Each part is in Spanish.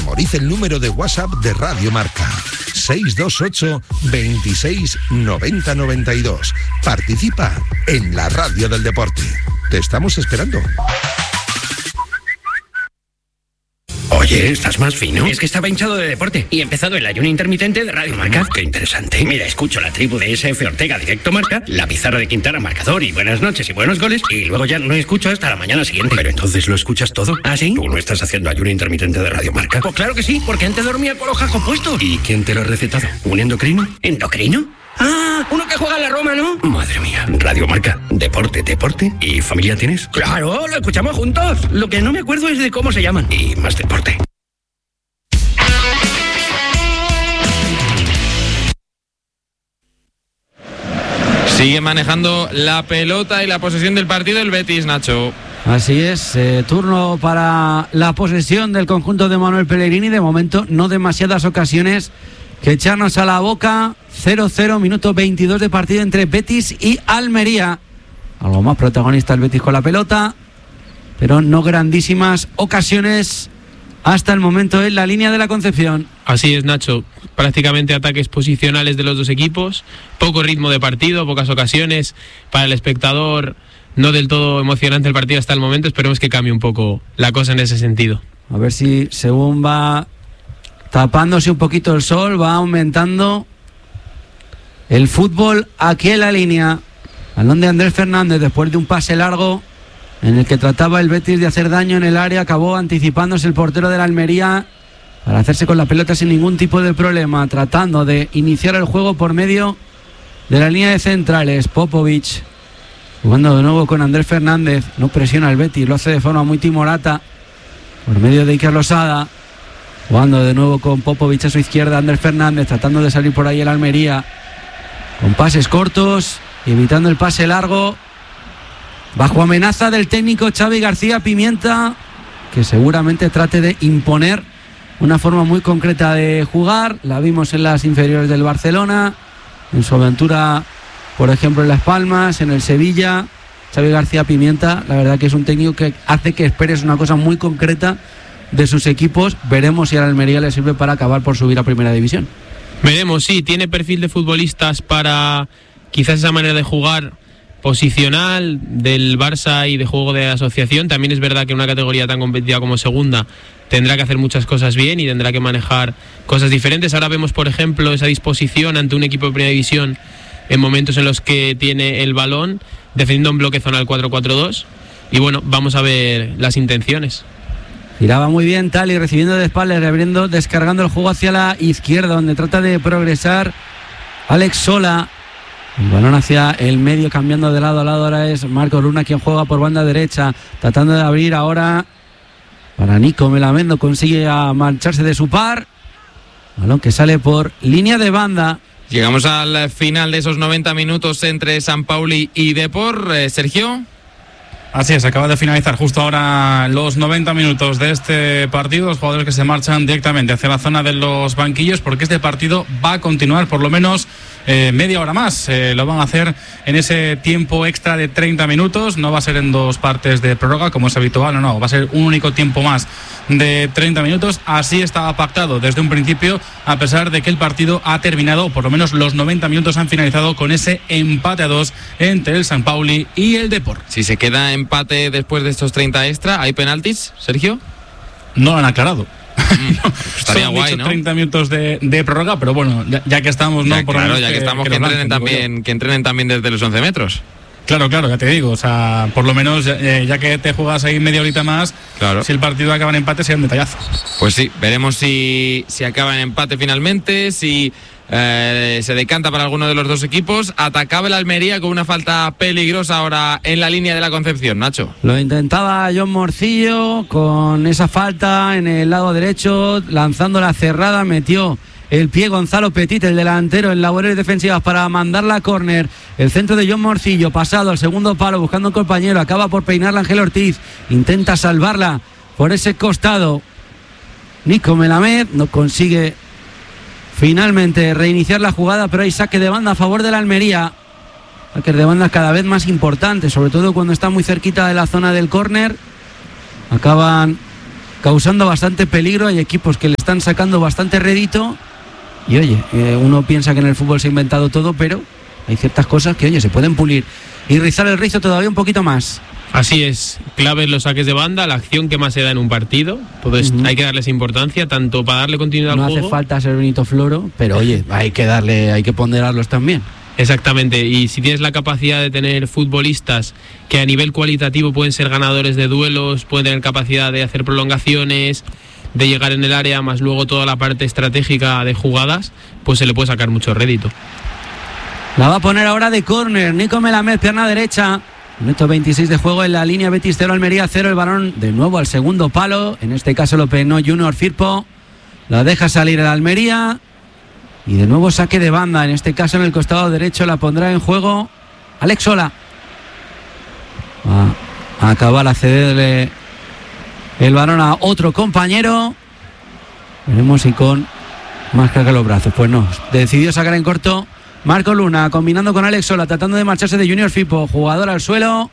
Memorice el número de WhatsApp de Radio Marca: 628 26 90 92. Participa en la radio del deporte. Te estamos esperando. Oye, ¿estás más fino? Es que estaba hinchado de deporte y he empezado el ayuno intermitente de Radio Marca. Qué interesante. Mira, escucho la tribu de SF Ortega Directo Marca, la pizarra de Quintana Marcador y buenas noches y buenos goles, y luego ya no escucho hasta la mañana siguiente. Pero entonces lo escuchas todo. ¿Ah, sí? ¿Tú no estás haciendo ayuno intermitente de Radio Marca? Pues claro que sí, porque antes dormía con los jajos puestos. ¿Y quién te lo ha recetado? ¿Un endocrino? ¿Endocrino? Ah, uno que juega en la Roma, ¿no? Madre mía. Radio Marca. Deporte. ¿Y familia tienes? Claro, lo escuchamos juntos. Lo que no me acuerdo es de cómo se llaman. Y más deporte. Sigue manejando la pelota y la posesión del partido el Betis, Nacho. Así es, turno para la posesión del conjunto de Manuel Pellegrini. De momento no demasiadas ocasiones que echarnos a la boca. 0-0, minuto 22 de partido entre Betis y Almería. Algo más protagonista el Betis con la pelota, pero no grandísimas ocasiones hasta el momento en la línea de la Concepción. Así es, Nacho, prácticamente ataques posicionales de los dos equipos, poco ritmo de partido, pocas ocasiones. Para el espectador no del todo emocionante el partido hasta el momento. Esperemos que cambie un poco la cosa en ese sentido. A ver si según va tapándose un poquito el sol, va aumentando el fútbol aquí en la línea. Balón de Andrés Fernández después de un pase largo en el que trataba el Betis de hacer daño en el área. Acabó anticipándose el portero de la Almería para hacerse con la pelota sin ningún tipo de problema, tratando de iniciar el juego por medio de la línea de centrales. Popovic jugando de nuevo con Andrés Fernández. No presiona el Betis, lo hace de forma muy timorata por medio de Iker Losada. Jugando de nuevo con Popovic a su izquierda, Andrés Fernández tratando de salir por ahí el Almería con pases cortos, evitando el pase largo, bajo amenaza del técnico Xavi García Pimienta, que seguramente trate de imponer una forma muy concreta de jugar. La vimos en las inferiores del Barcelona, en su aventura, por ejemplo, en Las Palmas, en el Sevilla. Xavi García Pimienta, la verdad que es un técnico que hace que esperes una cosa muy concreta de sus equipos. Veremos si a la Almería le sirve para acabar por subir a Primera División. Veremos, sí, tiene perfil de futbolistas para quizás esa manera de jugar posicional del Barça y de juego de asociación. También es verdad que en una categoría tan competitiva como segunda tendrá que hacer muchas cosas bien y tendrá que manejar cosas diferentes. Ahora vemos, por ejemplo, esa disposición ante un equipo de Primera División en momentos en los que tiene el balón, defendiendo un bloque zonal 4-4-2. Y bueno, vamos a ver las intenciones. Giraba muy bien Tali, recibiendo de espaldas, reabriendo, descargando el juego hacia la izquierda, donde trata de progresar Alex Sola. El balón hacia el medio, cambiando de lado a lado. Ahora es Marco Luna quien juega por banda derecha, tratando de abrir ahora para Nico Melamendo. Consigue a marcharse de su par. Balón que sale por línea de banda. Llegamos al final de esos 90 minutos entre San Pauli y Depor. Sergio. Así es, acaba de finalizar justo ahora los 90 minutos de este partido. Los jugadores que se marchan directamente hacia la zona de los banquillos, porque este partido va a continuar por lo menos media hora más. Lo van a hacer en ese tiempo extra de 30 minutos. No va a ser en dos partes de prórroga como es habitual, no, va a ser un único tiempo más de 30 minutos. Así estaba pactado desde un principio, a pesar de que el partido ha terminado, o por lo menos los 90 minutos han finalizado con ese empate a 2 entre el San Pauli y el Depor. Si se queda empate después de estos 30 extra, ¿hay penaltis, Sergio? No lo han aclarado. Estaría guay, ¿no? 30 minutos de prórroga, pero bueno, ya que estamos, ¿no? Por claro, ya que estamos, que entrenen también desde los 11 metros. Claro, ya te digo, o sea, por lo menos ya que te juegas ahí media horita más, claro. Si el partido acaba en empate sería un detallazo. Pues sí, veremos si acaba en empate finalmente, si se decanta para alguno de los dos equipos. Atacaba el Almería con una falta peligrosa ahora en la línea de la Concepción, Nacho. Lo intentaba John Morcillo con esa falta en el lado derecho, lanzando la cerrada, metió el pie Gonzalo Petit, el delantero, en labores defensivas para mandarla a córner. El centro de John Morcillo, pasado al segundo palo, buscando un compañero, acaba por peinarla Ángel Ortiz, intenta salvarla por ese costado Nico Melamed, no consigue finalmente reiniciar la jugada, pero hay saque de banda a favor de la Almería. Saque de banda cada vez más importante, sobre todo cuando está muy cerquita de la zona del córner. Acaban causando bastante peligro. Hay equipos que le están sacando bastante rédito. Y oye, uno piensa que en el fútbol se ha inventado todo, pero hay ciertas cosas que, oye, se pueden pulir y rizar el rizo todavía un poquito más. Así es, claves los saques de banda, la acción que más se da en un partido. Entonces hay que darles importancia, tanto para darle continuidad al juego. No hace falta ser Benito Floro, pero oye, hay que ponderarlos también. Exactamente, y si tienes la capacidad de tener futbolistas que a nivel cualitativo pueden ser ganadores de duelos, pueden tener capacidad de hacer prolongaciones, de llegar en el área, más luego toda la parte estratégica de jugadas, pues se le puede sacar mucho rédito. La va a poner ahora de córner Nico Melamed, pierna derecha. Minuto 26 de juego en la línea. Betis 0, Almería 0. El balón de nuevo al segundo palo. En este caso lo peinó Junior Firpo. La deja salir el Almería. Y de nuevo saque de banda. En este caso en el costado derecho la pondrá en juego Alex Sola. Va a acabar a cederle el balón a otro compañero. Veremos si con más carga los brazos. Pues no, decidió sacar en corto Marco Luna, combinando con Alex Sola, tratando de marcharse de Junior Firpo. Jugador al suelo.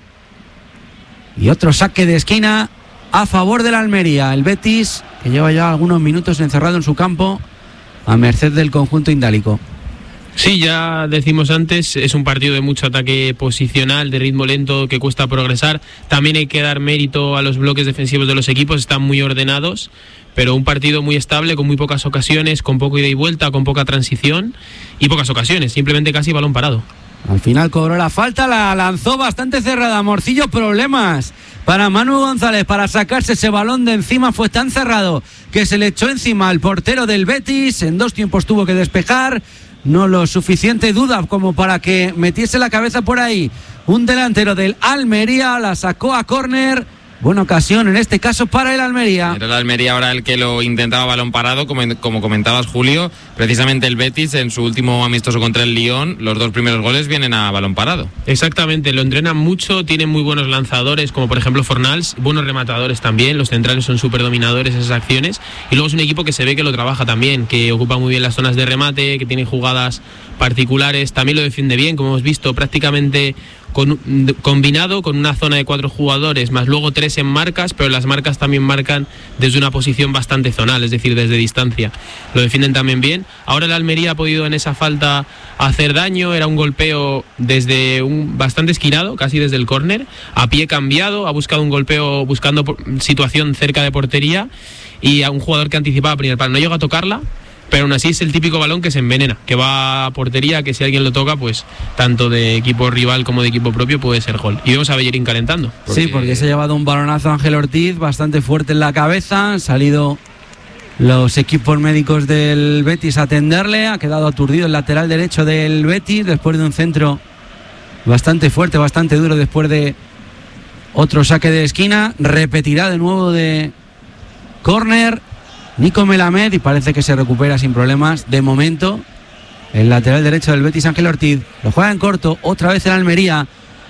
Y otro saque de esquina a favor del Almería. El Betis, que lleva ya algunos minutos encerrado en su campo, a merced del conjunto indálico. Sí, ya decimos antes, es un partido de mucho ataque posicional, de ritmo lento, que cuesta progresar. También hay que dar mérito a los bloques defensivos de los equipos, están muy ordenados, pero un partido muy estable, con muy pocas ocasiones, con poco ida y vuelta, con poca transición y pocas ocasiones, simplemente casi balón parado. Al final cobró la falta, la lanzó bastante cerrada. Morcillo, problemas para Manu González para sacarse ese balón de encima. Fue tan cerrado que se le echó encima al portero del Betis. En 2 tiempos tuvo que despejar. No lo suficiente duda como para que metiese la cabeza por ahí un delantero del Almería. La sacó a córner. Buena ocasión en este caso para el Almería. Era el Almería ahora el que lo intentaba balón parado, como comentabas, Julio. Precisamente el Betis en su último amistoso contra el Lyon, los 2 primeros goles vienen a balón parado. Exactamente, lo entrenan mucho, tienen muy buenos lanzadores, como por ejemplo Fornals, buenos rematadores también, los centrales son súper dominadores en esas acciones, y luego es un equipo que se ve que lo trabaja también, que ocupa muy bien las zonas de remate, que tiene jugadas particulares, también lo defiende bien, como hemos visto, prácticamente combinado con una zona de 4 jugadores, más luego 3 en marcas, pero las marcas también marcan desde una posición bastante zonal, es decir, desde distancia. Lo defienden también bien. Ahora el Almería ha podido en esa falta hacer daño, era un golpeo desde bastante esquinado, casi desde el córner, a pie cambiado, ha buscado un golpeo buscando situación cerca de portería y a un jugador que anticipaba primer palo. No llega a tocarla, pero aún así es el típico balón que se envenena, que va a portería, que si alguien lo toca, pues tanto de equipo rival como de equipo propio puede ser gol. Y vemos a Bellerín calentando. Sí, porque se ha llevado un balonazo a Ángel Ortiz bastante fuerte en la cabeza. Han salido los equipos médicos del Betis a atenderle. Ha quedado aturdido el lateral derecho del Betis después de un centro bastante fuerte, bastante duro, después de otro saque de esquina. Repetirá de nuevo de córner Nico Melamed y parece que se recupera sin problemas de momento el lateral derecho del Betis, Ángel Ortiz. Lo juega en corto, otra vez en Almería.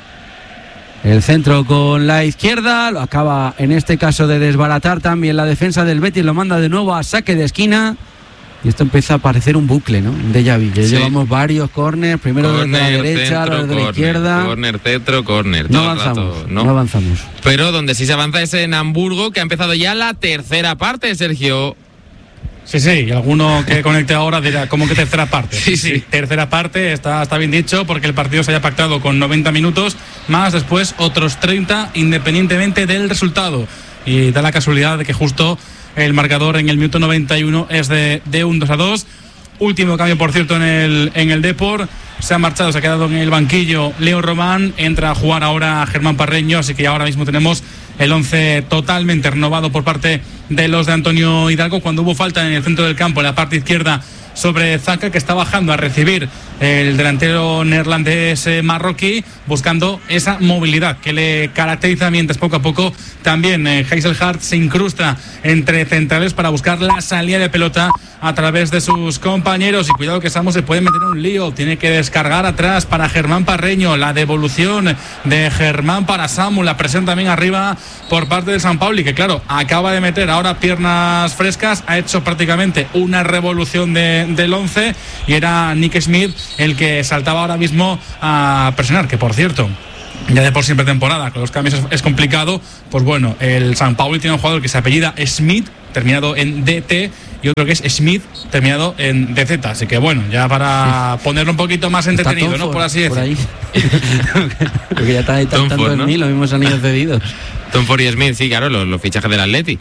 El centro con la izquierda, lo acaba en este caso de desbaratar también la defensa del Betis, lo manda de nuevo a saque de esquina. Y esto empieza a parecer un bucle, ¿no? Un déjà vu. Ya llevamos varios córners, primero desde la derecha, luego desde la izquierda. Córner, centro, córner. No avanzamos, no avanzamos. Pero donde sí se avanza es en Hamburgo, que ha empezado ya la tercera parte, Sergio. Sí, y alguno que conecte ahora dirá, ¿cómo que tercera parte? Sí. Tercera parte, está bien dicho, porque el partido se haya pactado con 90 minutos, más después otros 30, independientemente del resultado. Y da la casualidad de que justo el marcador en el minuto 91 es de un 2-2. Último cambio, por cierto, en el Depor. Se ha marchado, se ha quedado en el banquillo Leo Román. Entra a jugar ahora Germán Parreño, así que ahora mismo tenemos el 11 totalmente renovado por parte de los de Antonio Hidalgo. Cuando hubo falta en el centro del campo, en la parte izquierda, sobre Zaka, que está bajando a recibir el delantero neerlandés marroquí, buscando esa movilidad que le caracteriza, mientras poco a poco también Heiselhart se incrusta entre centrales para buscar la salida de pelota a través de sus compañeros. Y cuidado que Samu se puede meter en un lío, tiene que descargar atrás para Germán Parreño, la devolución de Germán para Samu, la presión también arriba por parte del San Pauli, que claro, acaba de meter ahora piernas frescas, ha hecho prácticamente una revolución del 11 y era Nick Smith el que saltaba ahora mismo a presionar, que por cierto, ya de por siempre temporada, con los cambios es complicado. Pues bueno, el San Pauli tiene un jugador que se apellida Smith, terminado en DT, y otro que es Smith, terminado en DZ. Así que bueno, ya para ponerlo un poquito más entretenido, ¿no? Por así decirlo. Porque ya está ahí tanto en mí, los mismos han ido cedidos. Tom Ford y Smith, sí, claro, los fichajes del Atleti.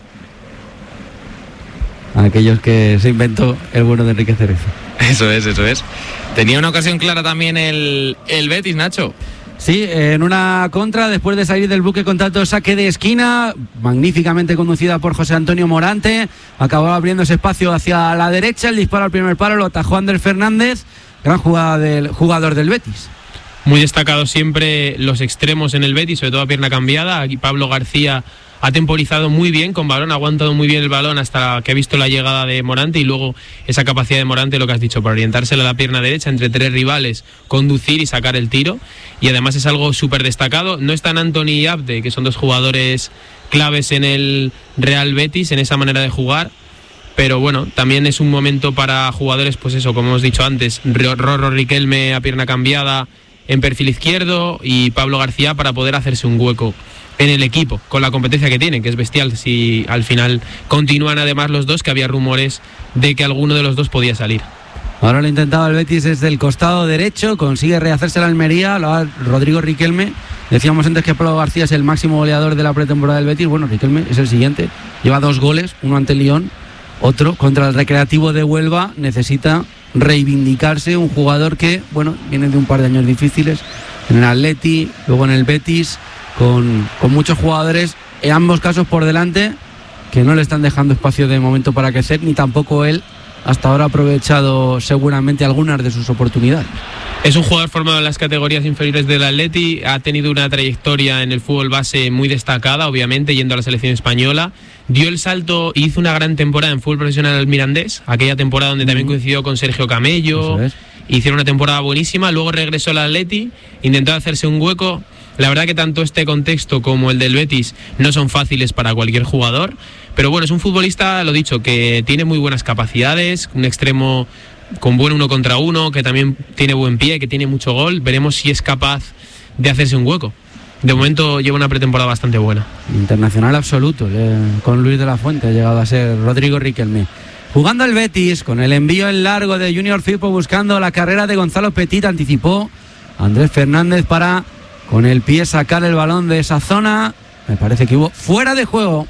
Aquellos que se inventó el bueno de Enrique Cerezo. Eso es. Tenía una ocasión clara también el Betis, Nacho. Sí, en una contra, después de salir del buque con tanto saque de esquina, magníficamente conducida por José Antonio Morante, acabó abriendo ese espacio hacia la derecha, el disparo al primer palo lo atajó Ander Fernández, gran jugada del jugador del Betis. Muy destacado siempre los extremos en el Betis, sobre todo a pierna cambiada. Aquí Pablo García ha temporizado muy bien con balón, ha aguantado muy bien el balón hasta que ha visto la llegada de Morante, y luego esa capacidad de Morante, lo que has dicho, para orientársela a la pierna derecha entre tres rivales, conducir y sacar el tiro. Y además es algo súper destacado. No están Antony y Abde, que son dos jugadores claves en el Real Betis, en esa manera de jugar. Pero bueno, también es un momento para jugadores, pues eso, como hemos dicho antes, Rorro Riquelme a pierna cambiada en perfil izquierdo, y Pablo García para poder hacerse un hueco en el equipo, con la competencia que tienen, que es bestial. Si al final continúan además los dos, que había rumores de que alguno de los dos podía salir. Ahora lo intentaba el Betis desde el costado derecho, consigue rehacerse la Almería, lo va Rodrigo Riquelme. Decíamos antes que Pablo García es el máximo goleador de la pretemporada del Betis. Bueno, Riquelme es el siguiente, lleva 2 goles, uno ante el Lyon, otro contra el Recreativo de Huelva. Necesita reivindicarse, un jugador que, bueno, viene de un par de años difíciles en el Atleti, luego en el Betis, con muchos jugadores, en ambos casos por delante, que no le están dejando espacio de momento para crecer, ni tampoco él hasta ahora ha aprovechado seguramente algunas de sus oportunidades. Es un jugador formado en las categorías inferiores del Atleti, ha tenido una trayectoria en el fútbol base muy destacada, obviamente, yendo a la selección española. Dio el salto y hizo una gran temporada en fútbol profesional al Mirandés, aquella temporada donde también coincidió con Sergio Camello. Hicieron una temporada buenísima, luego regresó al Atleti, intentó hacerse un hueco. La verdad que tanto este contexto como el del Betis no son fáciles para cualquier jugador, pero bueno, es un futbolista, lo dicho, que tiene muy buenas capacidades, un extremo con buen 1 contra 1, que también tiene buen pie, que tiene mucho gol. Veremos si es capaz de hacerse un hueco. De momento lleva una pretemporada bastante buena. Internacional absoluto, con Luis de la Fuente ha llegado a ser Rodrigo Riquelme. Jugando el Betis, con el envío en largo de Junior Firpo buscando la carrera de Gonzalo Petit, anticipó Andrés Fernández para con el pie sacar el balón de esa zona. Me parece que hubo fuera de juego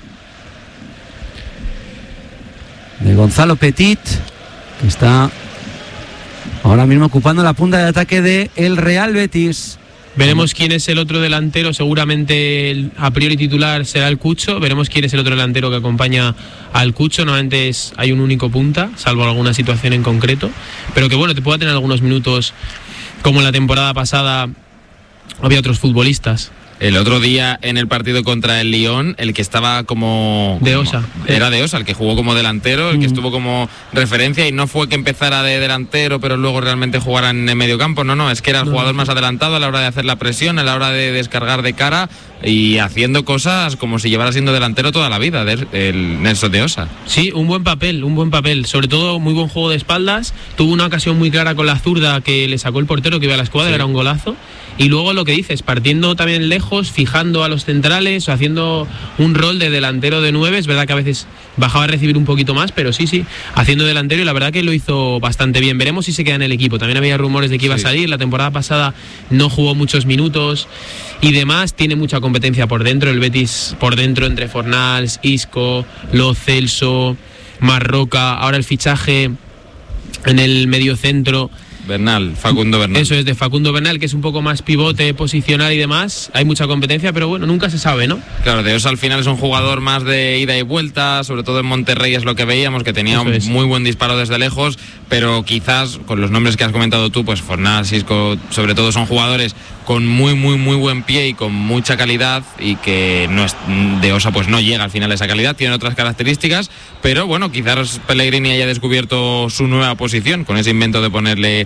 de Gonzalo Petit, que está ahora mismo ocupando la punta de ataque de el Real Betis. Veremos quién es el otro delantero, seguramente a priori titular será el Cucho. Veremos quién es el otro delantero que acompaña al Cucho. Normalmente hay un único punta, salvo alguna situación en concreto, pero que bueno, te pueda tener algunos minutos, como en la temporada pasada había otros futbolistas. El otro día en el partido contra el Lyon, el que estaba como... De Osa. Era de Osa, el que jugó como delantero, el que estuvo como referencia, y no fue que empezara de delantero pero luego realmente jugara en el medio campo, no, es que era el jugador más adelantado a la hora de hacer la presión, a la hora de descargar de cara y haciendo cosas como si llevara siendo delantero toda la vida, el Nelson de Osa. Sí, un buen papel, sobre todo muy buen juego de espaldas. Tuvo una ocasión muy clara con la zurda que le sacó el portero, que iba a la escuadra, sí. Era un golazo. Y luego lo que dices, partiendo también lejos, fijando a los centrales, o haciendo un rol de delantero de 9, es verdad que a veces bajaba a recibir un poquito más, pero sí, haciendo delantero, y la verdad que lo hizo bastante bien. Veremos si se queda en el equipo. También había rumores de que iba a salir, la temporada pasada no jugó muchos minutos y demás, tiene mucha competencia por dentro, el Betis por dentro entre Fornals, Isco, Lo Celso, Marroca, ahora el fichaje en el mediocentro. Facundo Bernal. Eso es, de Facundo Bernal, que es un poco más pivote, posicional y demás. Hay mucha competencia, pero bueno, nunca se sabe, ¿no? Claro, de Osa al final es un jugador más de ida y vuelta, sobre todo en Monterrey es lo que veíamos, que tenía un muy buen disparo desde lejos, pero quizás con los nombres que has comentado tú, pues Fornal, Isco, sobre todo son jugadores con muy buen pie y con mucha calidad, y que no es, de Osa pues no llega al final a esa calidad, tiene otras características, pero bueno, quizás Pellegrini haya descubierto su nueva posición con ese invento de ponerle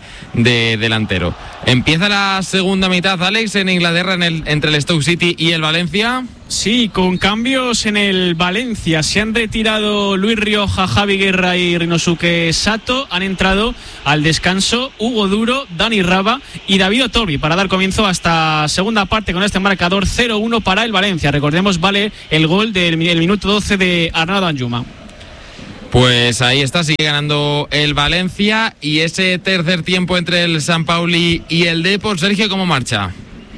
de delantero. Empieza la segunda mitad, Alex, en Inglaterra, entre el Stoke City y el Valencia. Sí, con cambios en el Valencia. Se han retirado Luis Rioja, Javi Guerra y Rinosuke Sato. Han entrado al descanso Hugo Duro, Dani Raba y David Otorbi para dar comienzo a esta segunda parte con este marcador 0-1 para el Valencia. Recordemos, vale el gol del minuto 12 de Arnau Danjuma. Pues ahí está, sigue ganando el Valencia. Y ese tercer tiempo entre el San Pauli y el Depor, Sergio, ¿cómo marcha?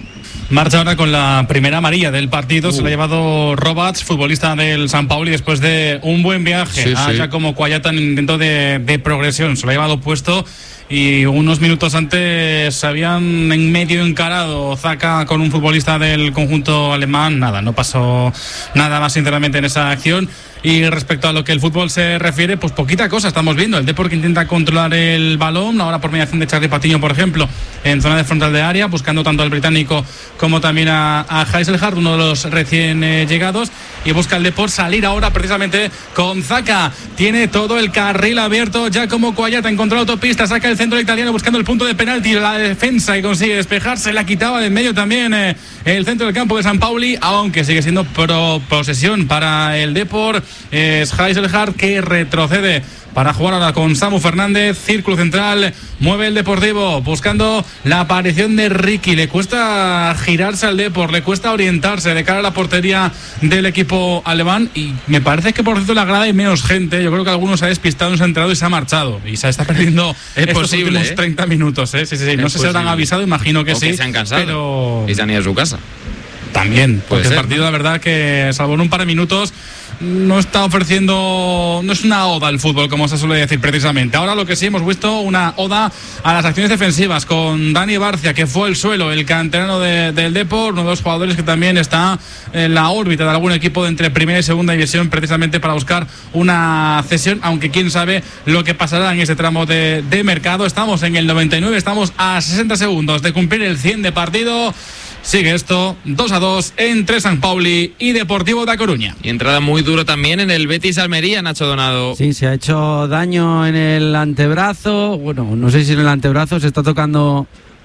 Marcha ahora con la primera amarilla del partido. Se la ha llevado Roberts, futbolista del San Pauli, después de un buen viaje ya como Cuayata en intento de progresión. Se lo ha llevado puesto y unos minutos antes se habían en medio encarado Zaka con un futbolista del conjunto alemán. Nada, no pasó nada más sinceramente en esa acción. Y respecto a lo que el fútbol se refiere, pues poquita cosa estamos viendo. El Depor que intenta controlar el balón, ahora por mediación de Charlie Patiño, por ejemplo, en zona de frontal de área, buscando tanto al británico como también a Heiselhardt, uno de los recién llegados, y busca el Depor salir ahora precisamente con Zaka. Tiene todo el carril abierto, ya como Cuayata encontró la autopista, saca el centro italiano buscando el punto de penalti, la defensa y consigue despejarse, la quitaba de en medio también el centro del campo de San Pauli, aunque sigue siendo posesión para el Depor. Es Heiselhardt que retrocede para jugar ahora con Samu Fernández, círculo central, mueve el Deportivo buscando la aparición de Ricky. Le cuesta girarse al Depor, le cuesta orientarse de cara a la portería del equipo alemán, y me parece que por cierto la grada hay menos gente. Yo creo que algunos se ha despistado, se ha entrado y se ha marchado y se está perdiendo estos últimos 30 minutos. Sí. No sé si se han avisado, imagino que sí, se han cansado, pero y se han ido a su casa también, porque el partido, la verdad que salvo en un par de minutos, no está ofreciendo, no es una oda al fútbol, como se suele decir precisamente. Ahora lo que sí hemos visto, una oda a las acciones defensivas con Dani Barcia, que fue el suelo, el canterano del Depor, uno de los jugadores que también está en la órbita de algún equipo de entre primera y segunda división, precisamente para buscar una cesión, aunque quién sabe lo que pasará en ese tramo de mercado. Estamos en el 99, estamos a 60 segundos de cumplir el 100 de partido. Sigue esto 2-2 entre San Pauli y Deportivo de A Coruña. Y entrada muy duro también en el Betis Almería, Nacho Donado. Sí, se ha hecho daño en el antebrazo. Bueno, no sé si en el antebrazo se está tocando.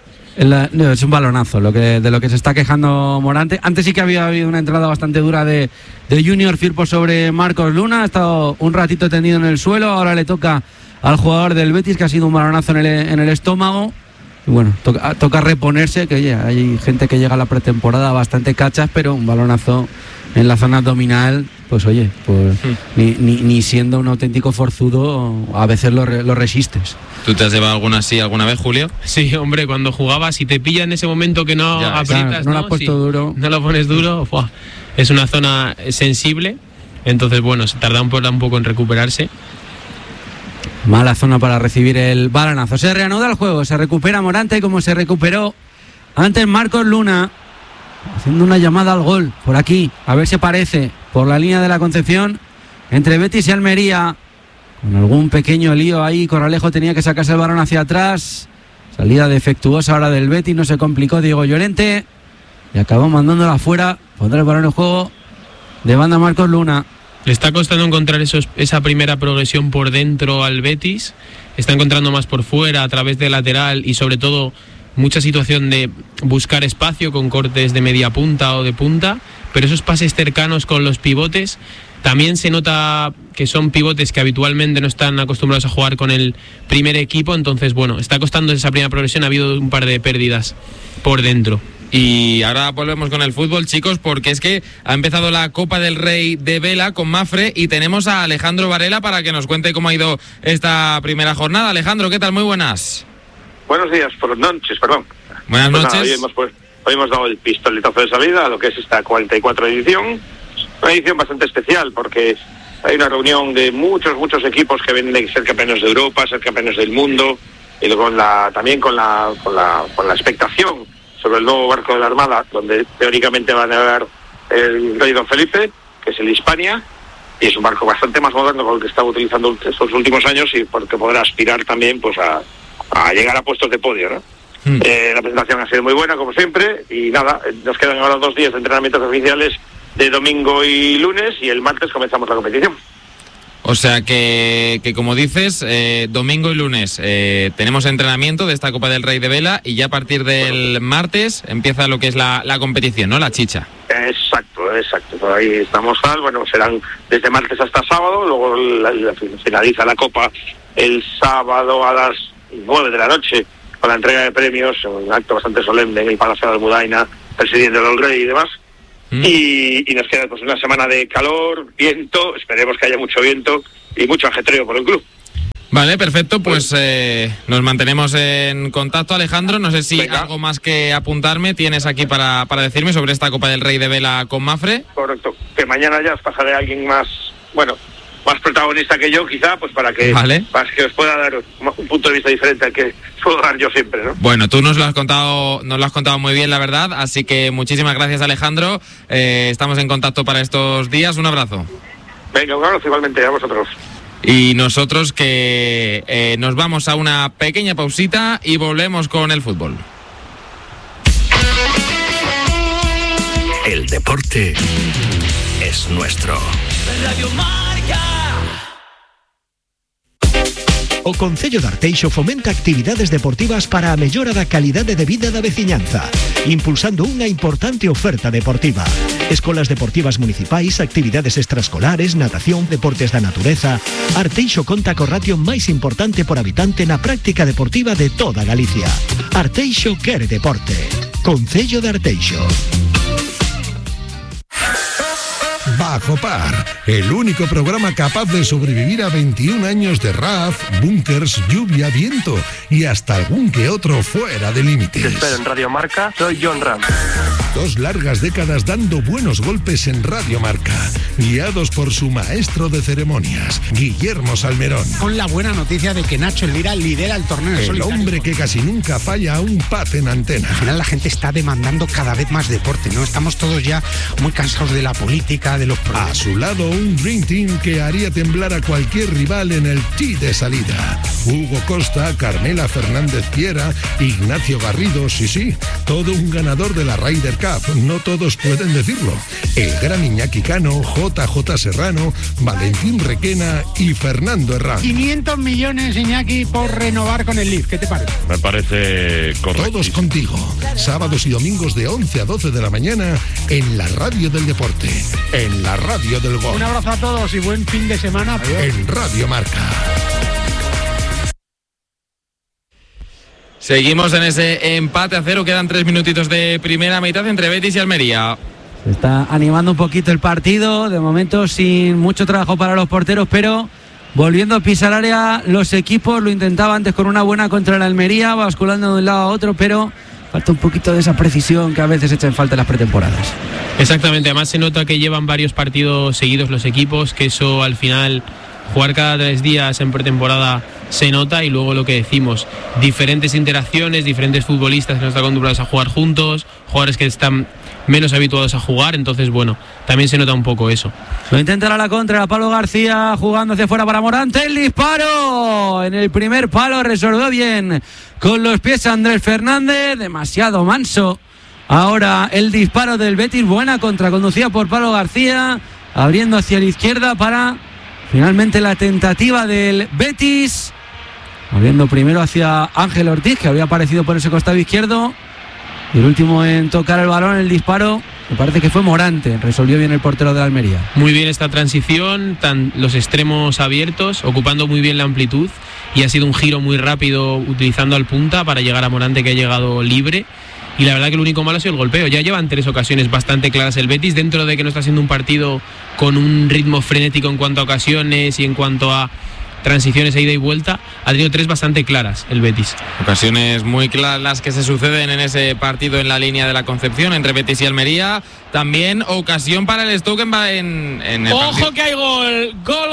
No, es un balonazo de lo que se está quejando Morante. Antes sí que había habido una entrada bastante dura de Junior Firpo sobre Marcos Luna. Ha estado un ratito tendido en el suelo. Ahora le toca al jugador del Betis, que ha sido un balonazo en el estómago. Y bueno, toca reponerse, que oye, hay gente que llega a la pretemporada bastante cachas, pero un balonazo en la zona abdominal, pues oye, pues ni siendo un auténtico forzudo, a veces lo resistes. ¿Tú te has llevado alguna así alguna vez, Julio? Sí, hombre, cuando jugabas, si te pilla en ese momento que no aprietas, claro, no lo has puesto duro. No lo pones duro, es una zona sensible, entonces bueno, se tarda un poco en recuperarse. Mala zona para recibir el balonazo. Se reanuda el juego, se recupera Morante como se recuperó antes Marcos Luna, haciendo una llamada al gol por aquí, a ver si aparece por la línea de la Concepción entre Betis y Almería, con algún pequeño lío ahí. Corralejo tenía que sacarse el balón hacia atrás, salida defectuosa ahora del Betis, no se complicó Diego Llorente y acabó mandándola afuera. Pondrá el balón en juego de banda Marcos Luna. Le está costando encontrar esa primera progresión por dentro al Betis. Está encontrando más por fuera, a través de lateral, y sobre todo mucha situación de buscar espacio con cortes de media punta o de punta, pero esos pases cercanos con los pivotes, también se nota que son pivotes que habitualmente no están acostumbrados a jugar con el primer equipo. Entonces bueno, está costando esa primera progresión. Ha habido un par de pérdidas por dentro. Y ahora volvemos con el fútbol, chicos, porque es que ha empezado la Copa del Rey de Vela con Mafre y tenemos a Alejandro Varela para que nos cuente cómo ha ido esta primera jornada. Alejandro, ¿qué tal? Muy buenas. Buenos días, noches, perdón. Buenas noches. Nada, hoy hemos dado el pistoletazo de salida a lo que es esta 44 edición. Una edición bastante especial porque hay una reunión de muchos equipos que vienen de ser campeones de Europa, ser campeones del mundo, y también con la expectación sobre el nuevo barco de la Armada, donde teóricamente va a navegar el rey Don Felipe, que es el Hispania, y es un barco bastante más moderno con el que estaba utilizando estos últimos años, y porque podrá aspirar también pues a llegar a puestos de podio, ¿no? La presentación ha sido muy buena, como siempre, y nada, nos quedan ahora 2 días de entrenamientos oficiales, de domingo y lunes, y el martes comenzamos la competición. O sea que como dices, domingo y lunes tenemos entrenamiento de esta Copa del Rey de Vela y ya a partir del martes empieza lo que es la competición, ¿no? La chicha. Exacto. Por ahí estamos serán desde martes hasta sábado, luego finaliza la Copa el sábado a las 9 de la noche con la entrega de premios, un acto bastante solemne en el Palacio de Almudaina, presidiendo el Rey y demás. Y nos queda pues una semana de calor, viento, esperemos que haya mucho viento y mucho ajetreo por el club. Vale, perfecto, pues nos mantenemos en contacto, Alejandro. No sé si algo más que apuntarme tienes aquí para decirme sobre esta Copa del Rey de Vela con Mafre. Correcto, que mañana ya os pasaré a alguien más protagonista que yo, quizá, pues para que os pueda dar un punto de vista diferente al que suelo dar yo siempre, ¿no? Bueno, tú nos lo has contado muy bien, la verdad, así que muchísimas gracias, Alejandro. Estamos en contacto para estos días. Un abrazo. Venga, un abrazo igualmente a vosotros. Y nosotros que nos vamos a una pequeña pausita y volvemos con el fútbol. El deporte es nuestro. Radio Marca. O Concello de Arteixo fomenta actividades deportivas para a mellora da calidade de vida da veciñanza, impulsando unha importante oferta deportiva. Escolas deportivas municipais, actividades extraescolares, natación, deportes da natureza. Arteixo conta co ratio máis importante por habitante na práctica deportiva de toda Galicia. Arteixo quere deporte. Concello de Arteixo. Bajo Par, el único programa capaz de sobrevivir a 21 años de RAF, búnkers, lluvia, viento y hasta algún que otro fuera de límites. Te espero en Radio Marca, soy John Ram. 2 largas décadas dando buenos golpes en Radio Marca, guiados por su maestro de ceremonias, Guillermo Salmerón. Con la buena noticia de que Nacho Elvira lidera el torneo El solitario. hombre que casi nunca falla a un pat en antena. Al final la gente está demandando cada vez más deporte, ¿no? Estamos todos ya muy cansados de la política, de los problemas. A su lado, un Dream Team que haría temblar a cualquier rival en el tee de salida. Hugo Costa, Carmela Fernández Piera, Ignacio Garrido, sí, todo un ganador de la Ryder Cup. No todos pueden decirlo. El gran Iñaki Cano, JJ Serrano, Valentín Requena y Fernando Herrán. 500 millones, Iñaki, por renovar con el Leaf. ¿Qué te parece? Me parece correcto. Todos contigo. Sábados y domingos de 11 a 12 de la mañana en la Radio del Deporte, en la Radio del Gol. Un abrazo a todos y buen fin de semana. En Radio Marca. Seguimos en ese empate a 0, quedan 3 minutitos de primera mitad entre Betis y Almería. Se está animando un poquito el partido, de momento sin mucho trabajo para los porteros, pero volviendo a pisar área los equipos. Lo intentaba antes con una buena contra el Almería, basculando de un lado a otro, pero falta un poquito de esa precisión que a veces echa en falta en las pretemporadas. Exactamente, además se nota que llevan varios partidos seguidos los equipos, que eso al final, jugar cada 3 días en pretemporada se nota, y luego lo que decimos, diferentes interacciones, diferentes futbolistas que no están acostumbrados a jugar juntos, jugadores que están menos habituados a jugar, entonces bueno, también se nota un poco eso. Lo intentará la contra, Pablo García jugando hacia afuera para Morante, el disparo en el primer palo, resolvió bien con los pies Andrés Fernández, demasiado manso. Ahora el disparo del Betis, buena contra conducida por Pablo García, abriendo hacia la izquierda para finalmente la tentativa del Betis, moviendo primero hacia Ángel Ortiz, que había aparecido por ese costado izquierdo, y el último en tocar el balón, el disparo, me parece que fue Morante, resolvió bien el portero de la Almería. Muy bien esta transición, los extremos abiertos, ocupando muy bien la amplitud, y ha sido un giro muy rápido utilizando al punta para llegar a Morante, que ha llegado libre. Y la verdad que lo único malo ha sido el golpeo. Ya llevan 3 ocasiones bastante claras el Betis, dentro de que no está siendo un partido con un ritmo frenético en cuanto a ocasiones y en cuanto a transiciones a ida y vuelta. Ha tenido 3 bastante claras el Betis. Ocasiones muy claras las que se suceden en ese partido en la línea de la Concepción entre Betis y Almería. También ocasión para el Stoke en el ¡ojo partido. Que hay gol! ¡Gol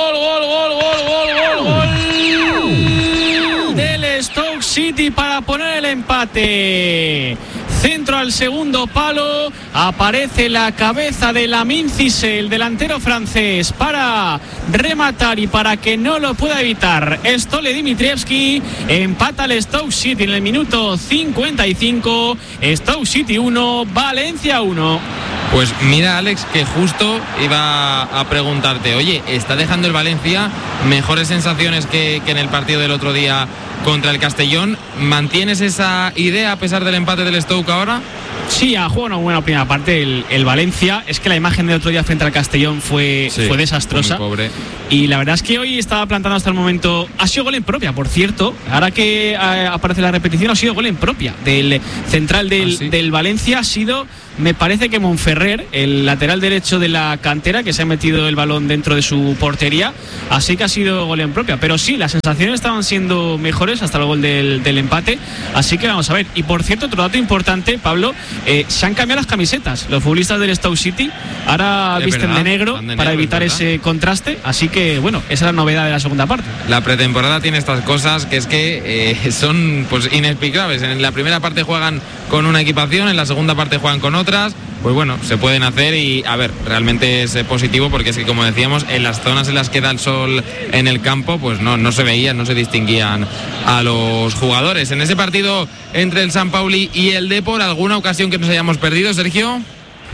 del Stoke City para poner el empate! Centro al segundo palo, aparece la cabeza de Lamine Cissé, el delantero francés, para rematar y para que no lo pueda evitar Stole Dimitrievski. Empata el Stoke City en el minuto 55. Stoke City 1, Valencia 1. Pues mira, Alex, que justo iba a preguntarte, oye, ¿está dejando el Valencia mejores sensaciones que en el partido del otro día contra el Castellón? ¿Mantienes esa idea a pesar del empate del Stoke ahora? Sí, ha jugado una buena primera parte el Valencia. Es que la imagen del otro día frente al Castellón fue desastrosa. Muy pobre. Y la verdad es que hoy estaba plantando hasta el momento. Ha sido gol en propia, por cierto. Ahora que aparece la repetición, ha sido gol en propia del central del Valencia. Ha sido, me parece que Monferrer, el lateral derecho de la cantera, que se ha metido el balón dentro de su portería. Así que ha sido gol en propia. Pero sí, las sensaciones estaban siendo mejores hasta el gol del empate. Así que vamos a ver. Y por cierto, otro dato importante, Pablo, se han cambiado las camisetas. Los futbolistas del Stoke City ahora visten de negro para evitar ese contraste. Así que, bueno, esa es la novedad de la segunda parte. La pretemporada tiene estas cosas que es que son pues inexplicables. En la primera parte juegan con una equipación, en la segunda parte juegan con otras. Pues bueno, se pueden hacer y, a ver, realmente es positivo porque es que, como decíamos, en las zonas en las que da el sol en el campo, pues no se veían, no se distinguían a los jugadores. En ese partido entre el San Pauli y el Depor, ¿alguna ocasión que nos hayamos perdido, Sergio?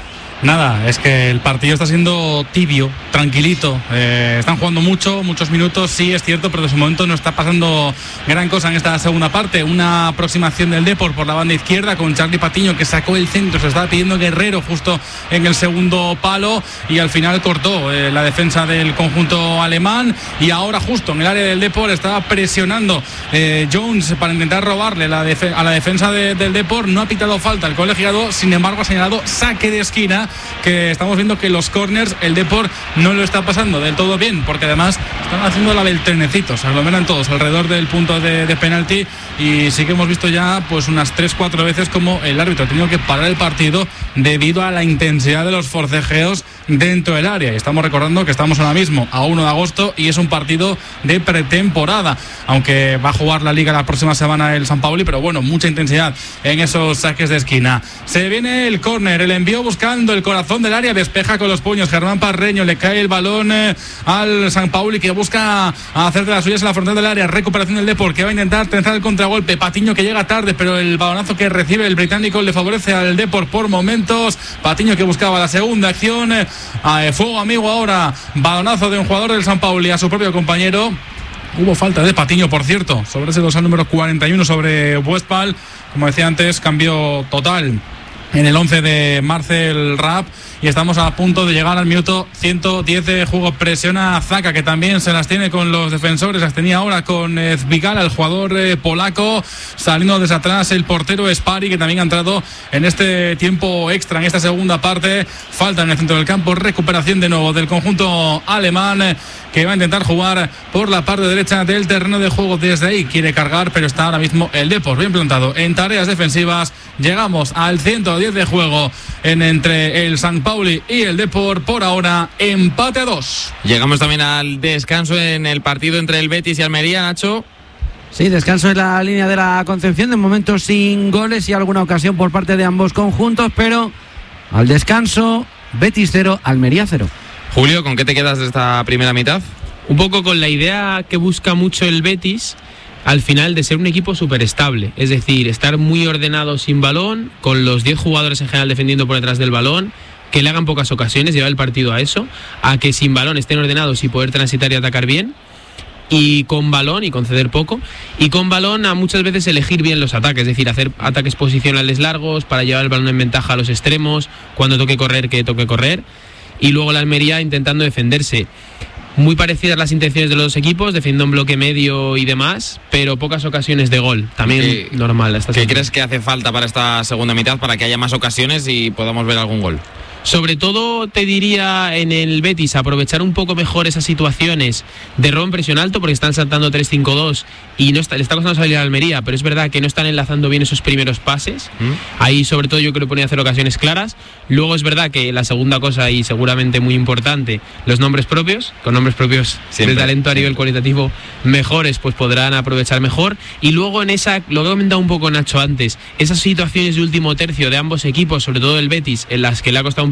Nada, es que el partido está siendo tibio, tranquilito. Están jugando muchos minutos, sí, es cierto, pero de su momento no está pasando gran cosa en esta segunda parte. Una aproximación del Depor por la banda izquierda con Charlie Patiño, que sacó el centro, se estaba pidiendo Guerrero justo en el segundo palo y al final cortó la defensa del conjunto alemán. Y ahora justo en el área del Depor estaba presionando Jones para intentar robarle a la defensa del Depor. No ha pitado falta el colegiado, sin embargo ha señalado saque de esquina, que estamos viendo que los corners el Depor no lo está pasando del todo bien, porque además están haciendo la del trenecito, se aglomeran todos alrededor del punto de penalti. Y sí que hemos visto ya pues unas 3-4 veces como el árbitro ha tenido que parar el partido debido a la intensidad de los forcejeos dentro del área. Y estamos recordando que estamos ahora mismo a 1 de agosto y es un partido de pretemporada, aunque va a jugar la Liga la próxima semana el San Pauli, pero bueno, mucha intensidad en esos saques de esquina. Se viene el córner, el envío buscando el corazón del área, despeja con los puños Germán Parreño, le cae el balón al San Pauli, que busca hacer de las suyas en la frontal del área. Recuperación del Depor, que va a intentar trenzar el contragolpe. Patiño, que llega tarde, pero el balonazo que recibe el británico le favorece al Depor por momentos. Patiño, que buscaba la segunda acción. Fuego amigo ahora, balonazo de un jugador del San Pauli a su propio compañero. Hubo falta de Patiño, por cierto, sobre ese dorsal número 41 sobre Westphal. Como decía antes, cambio total en el 11 de Marcel Rapp. Y estamos a punto de llegar al minuto 110 de juego. Presiona Zaka, que también se las tiene con los defensores. Las tenía ahora con Zbigala, el jugador polaco. Saliendo desde atrás el portero Spari, que también ha entrado en este tiempo extra, en esta segunda parte. Falta en el centro del campo. Recuperación de nuevo del conjunto alemán, que va a intentar jugar por la parte derecha del terreno de juego. Desde ahí quiere cargar, pero está ahora mismo el Depor bien plantado en tareas defensivas. Llegamos al 110 de juego entre el San Pauli y el Depor. Por ahora, empate a 2. Llegamos también al descanso en el partido entre el Betis y Almería, Nacho. Sí, descanso en la línea de la Concepción, de momento sin goles y alguna ocasión por parte de ambos conjuntos, pero al descanso, Betis 0, Almería 0. Julio, ¿con qué te quedas de esta primera mitad? Un poco con la idea que busca mucho el Betis al final de ser un equipo súper estable, es decir, estar muy ordenado sin balón, con los 10 jugadores en general defendiendo por detrás del balón, que le hagan pocas ocasiones, llevar el partido a eso, a que sin balón estén ordenados y poder transitar y atacar bien, y con balón y conceder poco, y con balón a muchas veces elegir bien los ataques, es decir, hacer ataques posicionales largos para llevar el balón en ventaja a los extremos, cuando toque correr, que toque correr, y luego la Almería intentando defenderse. Muy parecidas las intenciones de los dos equipos, defendiendo en bloque medio y demás, pero pocas ocasiones de gol. También normal. ¿Qué crees que hace falta para esta segunda mitad para que haya más ocasiones y podamos ver algún gol? Sobre todo te diría en el Betis aprovechar un poco mejor esas situaciones de robo en presión alto, porque están saltando 3-5-2 y le está costando salir a Almería, pero es verdad que no están enlazando bien esos primeros pases. Ahí sobre todo yo creo que podría hacer ocasiones claras. Luego es verdad que la segunda cosa, y seguramente muy importante, los nombres propios, con nombres propios siempre, de talento a nivel cualitativo mejores, pues podrán aprovechar mejor. Y luego en esa, lo que ha comentado un poco Nacho antes, esas situaciones de último tercio de ambos equipos, sobre todo el Betis, en las que le ha costado un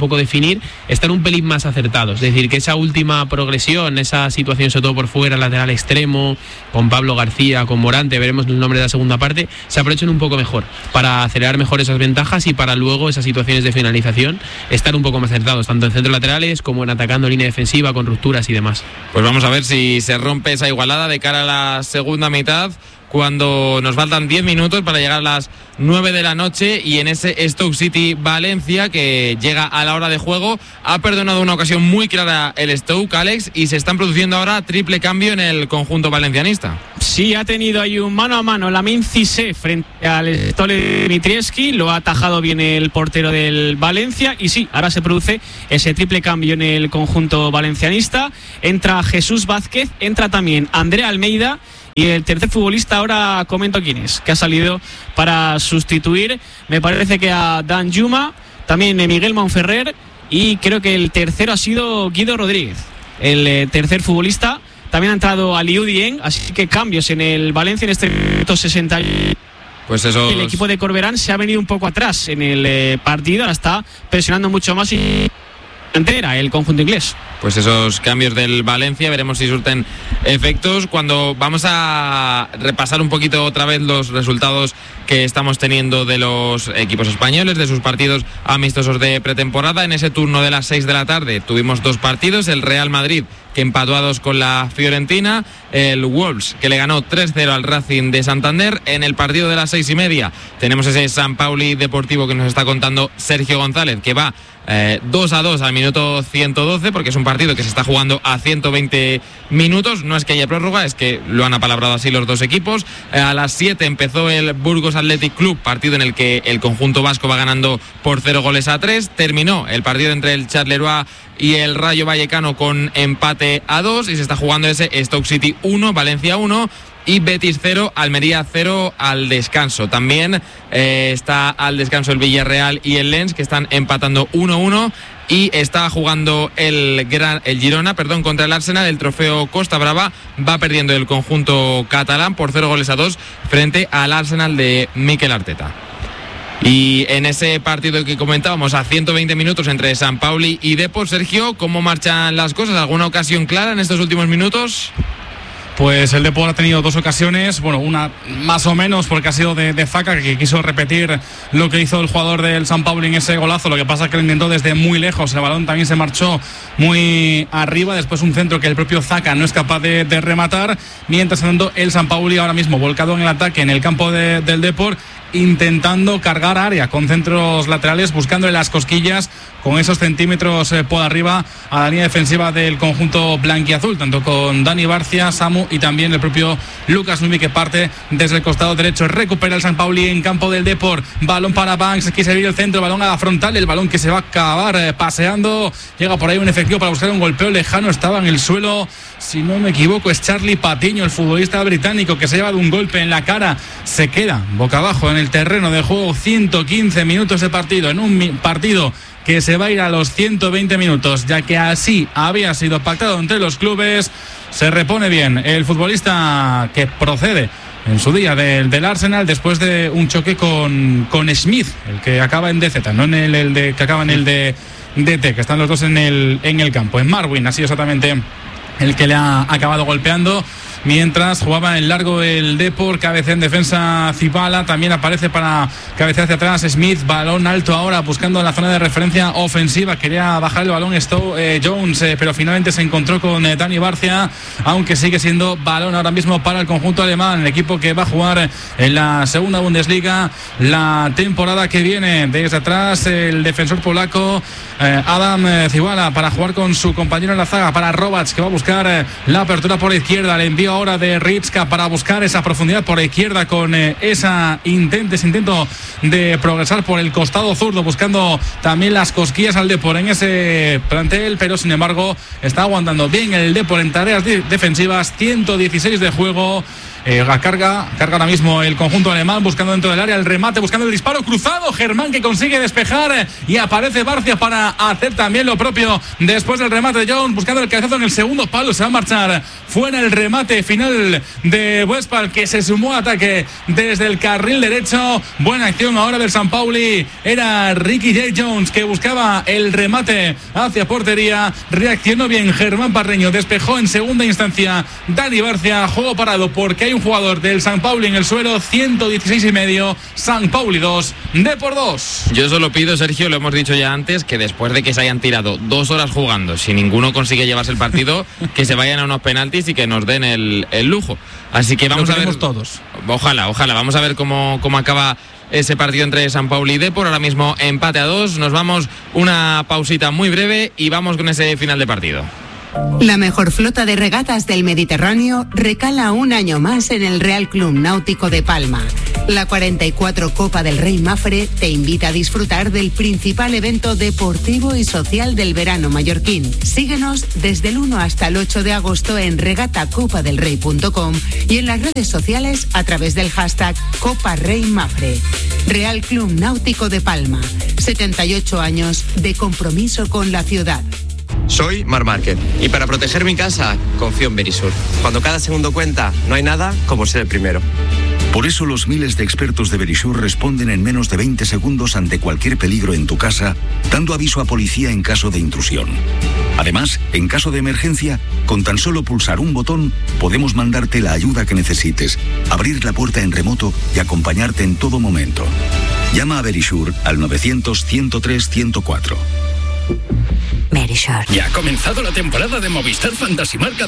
poco definir, están un pelín más acertados. Es decir, que esa última progresión, esa situación sobre todo por fuera, lateral extremo, con Pablo García, con Morante, veremos el nombre de la segunda parte, se aprovechan un poco mejor para acelerar mejor esas ventajas y para luego esas situaciones de finalización estar un poco más acertados, tanto en centros laterales como en atacando línea defensiva con rupturas y demás. Pues vamos a ver si se rompe esa igualada de cara a la segunda mitad, cuando nos faltan 10 minutos para llegar a las 9 de la noche, y en ese Stoke City Valencia, que llega a la hora de juego, ha perdonado una ocasión muy clara el Stoke, Alex, y se están produciendo ahora triple cambio en el conjunto valencianista. Sí, ha tenido ahí un mano a mano Lamin Cissé frente al Stole Dimitrievski, lo ha atajado bien el portero del Valencia, y sí, ahora se produce ese triple cambio en el conjunto valencianista. Entra Jesús Vázquez, entra también Andrea Almeida, y el tercer futbolista, ahora comento quién es, que ha salido para sustituir, me parece que a Dan Juma, también Miguel Monferrer, y creo que el tercero ha sido Guido Rodríguez, el tercer futbolista. También ha entrado Aliou Dieng, así que cambios en el Valencia en este minuto 60. Pues eso. El equipo de Corberán se ha venido un poco atrás en el partido, ahora está presionando mucho más y entera el conjunto inglés. Pues esos cambios del Valencia, veremos si surten efectos. Cuando vamos a repasar un poquito otra vez los resultados que estamos teniendo de los equipos españoles, de sus partidos amistosos de pretemporada. En ese turno de las 6 de la tarde tuvimos dos partidos: el Real Madrid, que empató a 2 con la Fiorentina, el Wolves, que le ganó 3-0 al Racing de Santander. En el partido de las 6:30 tenemos ese San Pauli Deportivo que nos está contando Sergio González, que va 2-2 al minuto 112, porque es un partido que se está jugando a 120 minutos. No es que haya prórroga, es que lo han apalabrado así los dos equipos. A las 7 empezó el Burgos Athletic Club, partido en el que el conjunto vasco va ganando por 0-3. Terminó el partido entre el Charleroi y el Rayo Vallecano con empate a 2, y se está jugando ese Stoke City 1, Valencia 1 y Betis 0, Almería 0 al descanso. También está al descanso el Villarreal y el Lens, que están empatando 1-1, y está jugando el Girona, contra el Arsenal. El trofeo Costa Brava va perdiendo el conjunto catalán por 0-2 frente al Arsenal de Mikel Arteta. Y en ese partido que comentábamos, a 120 minutos entre San Pauli y Depor, Sergio, ¿cómo marchan las cosas? ¿Alguna ocasión clara en estos últimos minutos? Pues el Depor ha tenido dos ocasiones, bueno, una más o menos porque ha sido de Zaca, que quiso repetir lo que hizo el jugador del San Pauli en ese golazo. Lo que pasa es que lo intentó desde muy lejos, el balón también se marchó muy arriba, después un centro que el propio Zaca no es capaz de rematar. Mientras tanto, el San Pauli ahora mismo volcado en el ataque en el campo del Depor, intentando cargar área con centros laterales, buscándole las cosquillas con esos centímetros por arriba a la línea defensiva del conjunto blanquiazul, tanto con Dani Barcia, Samu y también el propio Lucas Numi, que parte desde el costado derecho. Recupera el San Pauli en campo del Depor, balón para Banks, quiere servir el centro, balón a la frontal, el balón que se va a acabar paseando, llega por ahí un efectivo para buscar un golpeo lejano, estaba en el suelo, si no me equivoco es Charlie Patiño, el futbolista británico, que se ha llevado un golpe en la cara, se queda boca abajo en el terreno de juego. 115 minutos de partido, en un partido que se va a ir a los 120 minutos, ya que así había sido pactado entre los clubes. Se repone bien el futbolista que procede en su día del Arsenal, después de un choque con Smith, el que acaba en DZ, no en el que acaba en el de DT, que están los dos en el campo. En Marwin ha sido exactamente el que le ha acabado golpeando. Mientras jugaba en largo el Depor, cabecea en defensa Zibala, también aparece para cabecear hacia atrás Smith, balón alto ahora buscando la zona de referencia ofensiva, quería bajar el balón Jones, pero finalmente se encontró con Dani Barcia, aunque sigue siendo balón ahora mismo para el conjunto alemán, el equipo que va a jugar en la segunda Bundesliga la temporada que viene. Desde atrás el defensor polaco Adam Zibala para jugar con su compañero en la zaga, para Robac, que va a buscar la apertura por la izquierda, le envío ahora de Ritska para buscar esa profundidad por la izquierda con ese intento de progresar por el costado zurdo, buscando también las cosquillas al Depor en ese plantel, pero sin embargo está aguantando bien el Depor en tareas defensivas. 116 de juego carga ahora mismo el conjunto alemán, buscando dentro del área el remate, buscando el disparo cruzado. Germán, que consigue despejar, y aparece Barcia para hacer también lo propio después del remate de Jones, buscando el cabezazo en el segundo palo. Se va a marchar fuera el remate final de Westphal, que se sumó a ataque desde el carril derecho. Buena acción ahora del San Pauli. Era Ricky J. Jones que buscaba el remate hacia portería. Reaccionó bien Germán Parreño, despejó en segunda instancia Dani Barcia. Juego parado porque hay un jugador del San Pauli en el suelo. 116,5. San Pauli 2, Depor 2. Yo solo pido, Sergio, lo hemos dicho ya antes, que después de que se hayan tirado 2 horas jugando, si ninguno consigue llevarse el partido, que se vayan a unos penaltis y que nos den el lujo. Así que vamos a ver todos. Ojalá, vamos a ver cómo acaba ese partido entre San Pauli y Depor. Ahora mismo empate a 2, nos vamos una pausita muy breve y vamos con ese final de partido. La mejor flota de regatas del Mediterráneo recala un año más en el Real Club Náutico de Palma. La 44 Copa del Rey Mafre te invita a disfrutar del principal evento deportivo y social del verano mallorquín. Síguenos desde el 1 hasta el 8 de agosto en regatacopadelrey.com y en las redes sociales a través del hashtag Copa Rey Mafre. Real Club Náutico de Palma. 78 años de compromiso con la ciudad. Soy Marc Márquez y para proteger mi casa confío en Verisur. Cuando cada segundo cuenta, no hay nada como ser el primero. Por eso los miles de expertos de Verisur responden en menos de 20 segundos ante cualquier peligro en tu casa, dando aviso a policía en caso de intrusión. Además, en caso de emergencia, con tan solo pulsar un botón, podemos mandarte la ayuda que necesites, abrir la puerta en remoto y acompañarte en todo momento. Llama a Verisur al 900-103-104. Verisur. Ya ha comenzado la temporada de Movistar Fantasy Marca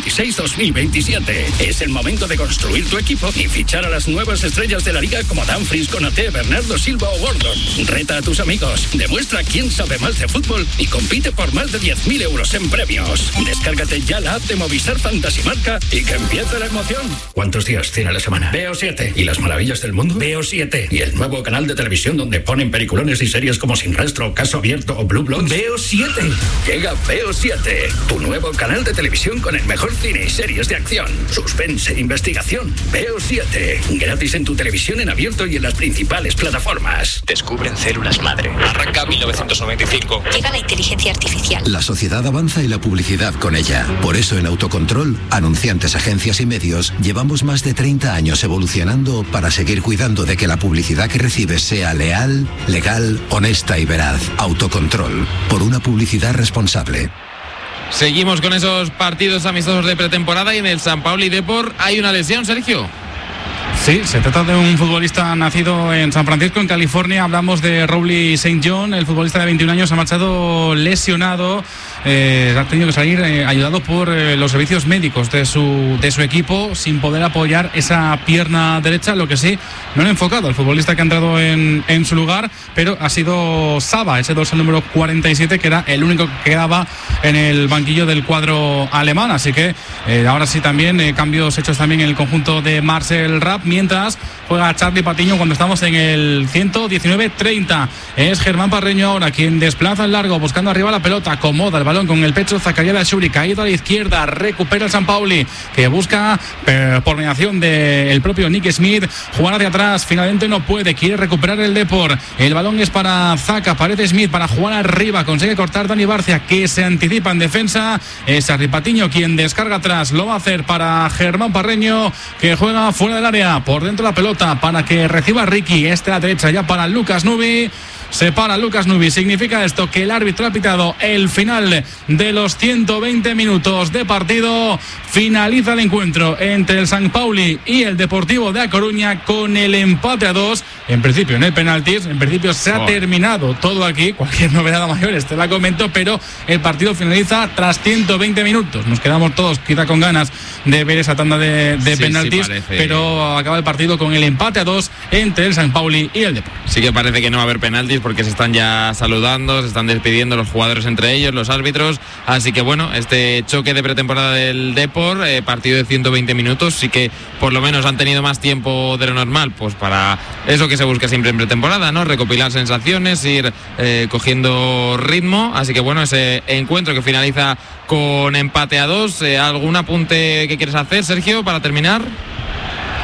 2026-2027. Es el momento de construir tu equipo y fichar a las nuevas estrellas de la liga como Dumfries, Konaté, Bernardo Silva o Gordon. Reta a tus amigos, demuestra quién sabe más de fútbol y compite por más de 10.000 euros en premios. Descárgate ya la app de Movistar Fantasy Marca y que empiece la emoción. ¿Cuántos días tiene la semana? Veo 7. ¿Y las maravillas del mundo? Veo 7. ¿Y el nuevo canal de televisión donde ponen peliculones y series como Sin Rastro, Caso Abierto o Blue Bloods? Veo 7. Llega Veo 7, tu nuevo canal de televisión con el mejor cine y series de acción, suspense e investigación. Veo 7, gratis en tu televisión en abierto y en las principales plataformas. Descubren células madre. Arranca 1995. Llega la inteligencia artificial. La sociedad avanza y la publicidad con ella. Por eso en Autocontrol, anunciantes, agencias y medios, llevamos más de 30 años evolucionando para seguir cuidando de que la publicidad que recibes sea leal, legal, honesta y veraz. Autocontrol, por una publicidad responsable. Seguimos con esos partidos amistosos de pretemporada y en el San Pauli Depor hay una lesión, Sergio. Sí, se trata de un futbolista nacido en San Francisco, en California. Hablamos de Rowley St. John. El futbolista de 21 años ha marchado lesionado. Ha tenido que salir ayudado por los servicios médicos de su equipo, sin poder apoyar esa pierna derecha. Lo que sí, no han enfocado al futbolista que ha entrado en su lugar, pero ha sido Saba, ese dorsal número 47, que era el único que quedaba en el banquillo del cuadro alemán. Así que ahora sí también cambios hechos también en el conjunto de Marcel Rapp, mientras juega Charlie Patiño cuando estamos en el 119-30. Es Germán Parreño ahora quien desplaza el largo, buscando arriba la pelota, acomoda el balón con el pecho. Zakaria Dashuri, caído a la izquierda, recupera el San Pauli, que busca por mediación del propio Nick Smith jugar hacia atrás, finalmente no puede, quiere recuperar el Depor. El balón es para Zaka, aparece Smith para jugar arriba, consigue cortar Dani Barcia, que se anticipa en defensa. Es Charlie Patiño quien descarga atrás, lo va a hacer para Germán Parreño, que juega fuera del área, por dentro la pelota para que reciba Ricky, a la derecha ya para Lucas Nubi. Se para Lucas Nubi. Significa esto que el árbitro ha pitado el final de los 120 minutos de partido. Finaliza el encuentro entre el San Pauli y el Deportivo de A Coruña con el empate a 2. En principio en el penaltis, en principio se ha terminado todo aquí. Cualquier novedad a mayores te la comento, pero el partido finaliza tras 120 minutos. Nos quedamos todos quizá con ganas de ver esa tanda de penaltis, sí, pero acaba el partido con el empate a 2 entre el San Pauli y el Depor. Sí que parece que no va a haber penaltis porque se están ya saludando, se están despidiendo los jugadores entre ellos, los árbitros. Así que bueno, este choque de pretemporada del Depor, partido de 120 minutos, sí que por lo menos han tenido más tiempo de lo normal, pues para eso que se busca siempre en pretemporada, ¿no? Recopilar sensaciones, ir cogiendo ritmo. Así que bueno, ese encuentro que finaliza con empate a 2. ¿Algún apunte que quieres hacer, Sergio, para terminar?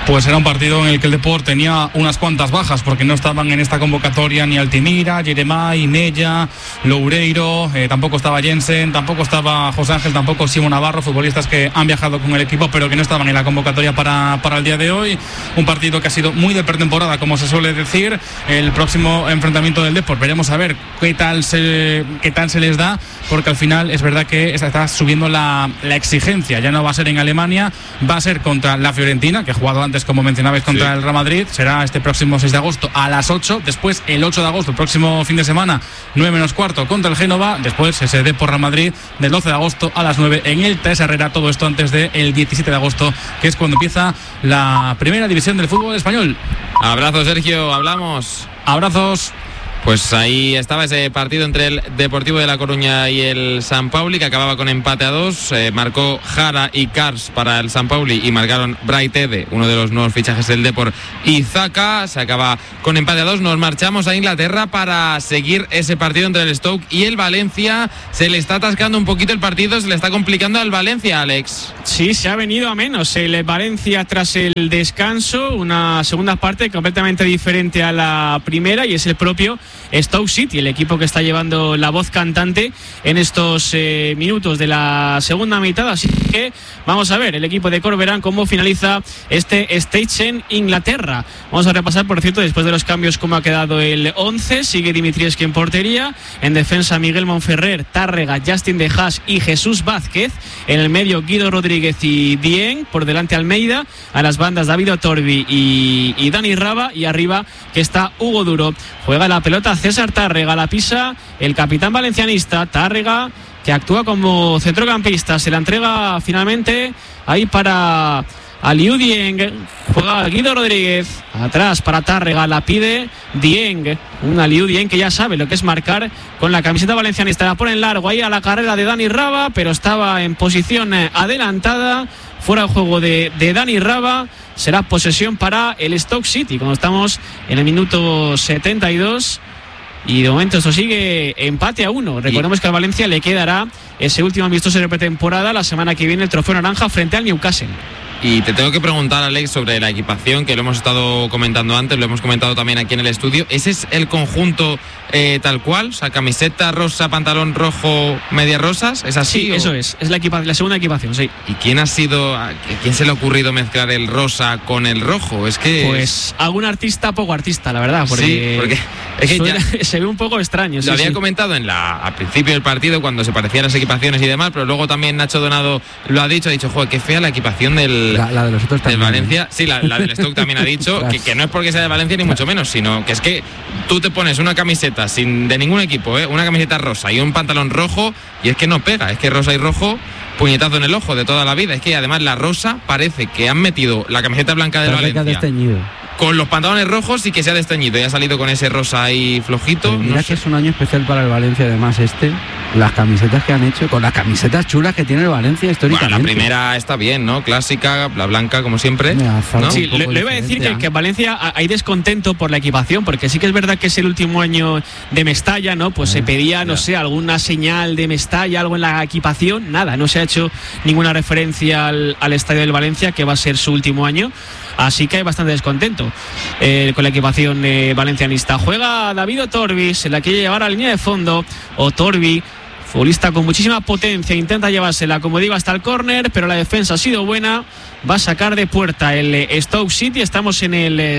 Pues era un partido en el que el Depor tenía unas cuantas bajas, porque no estaban en esta convocatoria ni Altimira, Jeremai, Mella, Loureiro, tampoco estaba Jensen, tampoco estaba José Ángel, tampoco Simón Navarro, futbolistas que han viajado con el equipo pero que no estaban en la convocatoria para el día de hoy. Un partido que ha sido muy de pretemporada, como se suele decir. El próximo enfrentamiento del Depor, veremos a ver qué tal se les da, porque al final es verdad que está subiendo la exigencia. Ya no va a ser en Alemania, va a ser contra la Fiorentina, que ha jugado antes, como mencionabais, contra el Real Madrid. Será este próximo 6 de agosto a las 8. Después, el 8 de agosto, el próximo fin de semana, 9 menos cuarto, contra el Génova. Después, ese Depor Real Madrid, del 12 de agosto a las 9 en el Teresa Herrera. Todo esto antes del 17 de agosto, que es cuando empieza la primera división del fútbol español. Abrazo, Sergio, hablamos. Abrazos. Pues ahí estaba ese partido entre el Deportivo de La Coruña y el San Pauli, que acababa con empate a 2. Marcó Jara y Kars para el San Pauli y marcaron Braithede, uno de los nuevos fichajes del Depor, y Zaka. Se acaba con empate a 2. Nos marchamos a Inglaterra para seguir ese partido entre el Stoke y el Valencia. Se le está atascando un poquito el partido, se le está complicando al Valencia, Alex. Sí, se ha venido a menos el Valencia tras el descanso. Una segunda parte completamente diferente a la primera, y es el propio Stoke City, el equipo que está llevando la voz cantante en estos minutos de la segunda mitad. Así que vamos a ver el equipo de Corberán cómo finaliza este stage en Inglaterra. Vamos a repasar, por cierto, después de los cambios, cómo ha quedado el 11. Sigue Dimitrievski en portería, en defensa Miguel Monferrer, Tárrega, Justin De Haas y Jesús Vázquez. En el medio Guido Rodríguez y Dieng, por delante Almeida, a las bandas David Otorbi y Dani Raba, y arriba que está Hugo Duro. Juega la pelota César Tárrega, la pisa el capitán valencianista. Tárrega, que actúa como centrocampista, se la entrega finalmente ahí para Aliou Dieng. Juega Guido Rodríguez atrás para Tárrega, la pide Dieng, un Aliou Dieng que ya sabe lo que es marcar con la camiseta valencianista. La pone en largo ahí a la carrera de Dani Raba, pero estaba en posición adelantada, fuera de juego de Dani Raba. Será posesión para el Stoke City cuando estamos en el minuto 72. Y de momento esto sigue empate a 1. Recordemos que al Valencia le quedará ese último amistoso de pretemporada la semana que viene, el trofeo naranja frente al Newcastle. Y te tengo que preguntar, Alex, sobre la equipación, que lo hemos estado comentando antes, lo hemos comentado también aquí en el estudio. ¿Ese es el conjunto tal cual? O sea, camiseta rosa, pantalón rojo, medias rosas, ¿es así? Sí, eso es la segunda equipación, sí. ¿Y quién se le ha ocurrido mezclar el rosa con el rojo? Es que... Pues algún artista, poco artista, la verdad, porque es que se ve un poco extraño. Lo había comentado al principio del partido, cuando se parecían las equipaciones y demás, pero luego también Nacho Donado lo ha dicho, joder, qué fea la equipación la de los otros también, del Valencia. Sí, la del Stoke también ha dicho que no es porque sea de Valencia ni mucho menos, sino que es que tú te pones una camiseta de ningún equipo, una camiseta rosa y un pantalón rojo, y es que no pega, es que rosa y rojo, puñetazo en el ojo de toda la vida. Es que además la rosa parece que han metido la camiseta blanca del Valencia con los pantalones rojos y que se ha desteñido y ha salido con ese rosa ahí flojito. Pero mira, que es un año especial para el Valencia, además las camisetas que han hecho, con las camisetas chulas que tiene el Valencia históricamente. Bueno, la primera está bien, ¿no? Clásica, la blanca como siempre, ¿no? Sí, lo iba a decir que en Valencia hay descontento por la equipación, porque sí que es verdad que es el último año de Mestalla, ¿no? Pues se pedía, no sé, alguna señal de Mestalla, algo en la equipación. Nada, no se ha hecho ninguna referencia al estadio del Valencia, que va a ser su último año. Así que hay bastante descontento con la equipación valencianista. Juega David Otorbi, se la quiere llevar a la línea de fondo. Otorbi, futbolista con muchísima potencia, intenta llevársela, como digo, hasta el córner, pero la defensa ha sido buena. Va a sacar de puerta el Stoke City. Estamos en el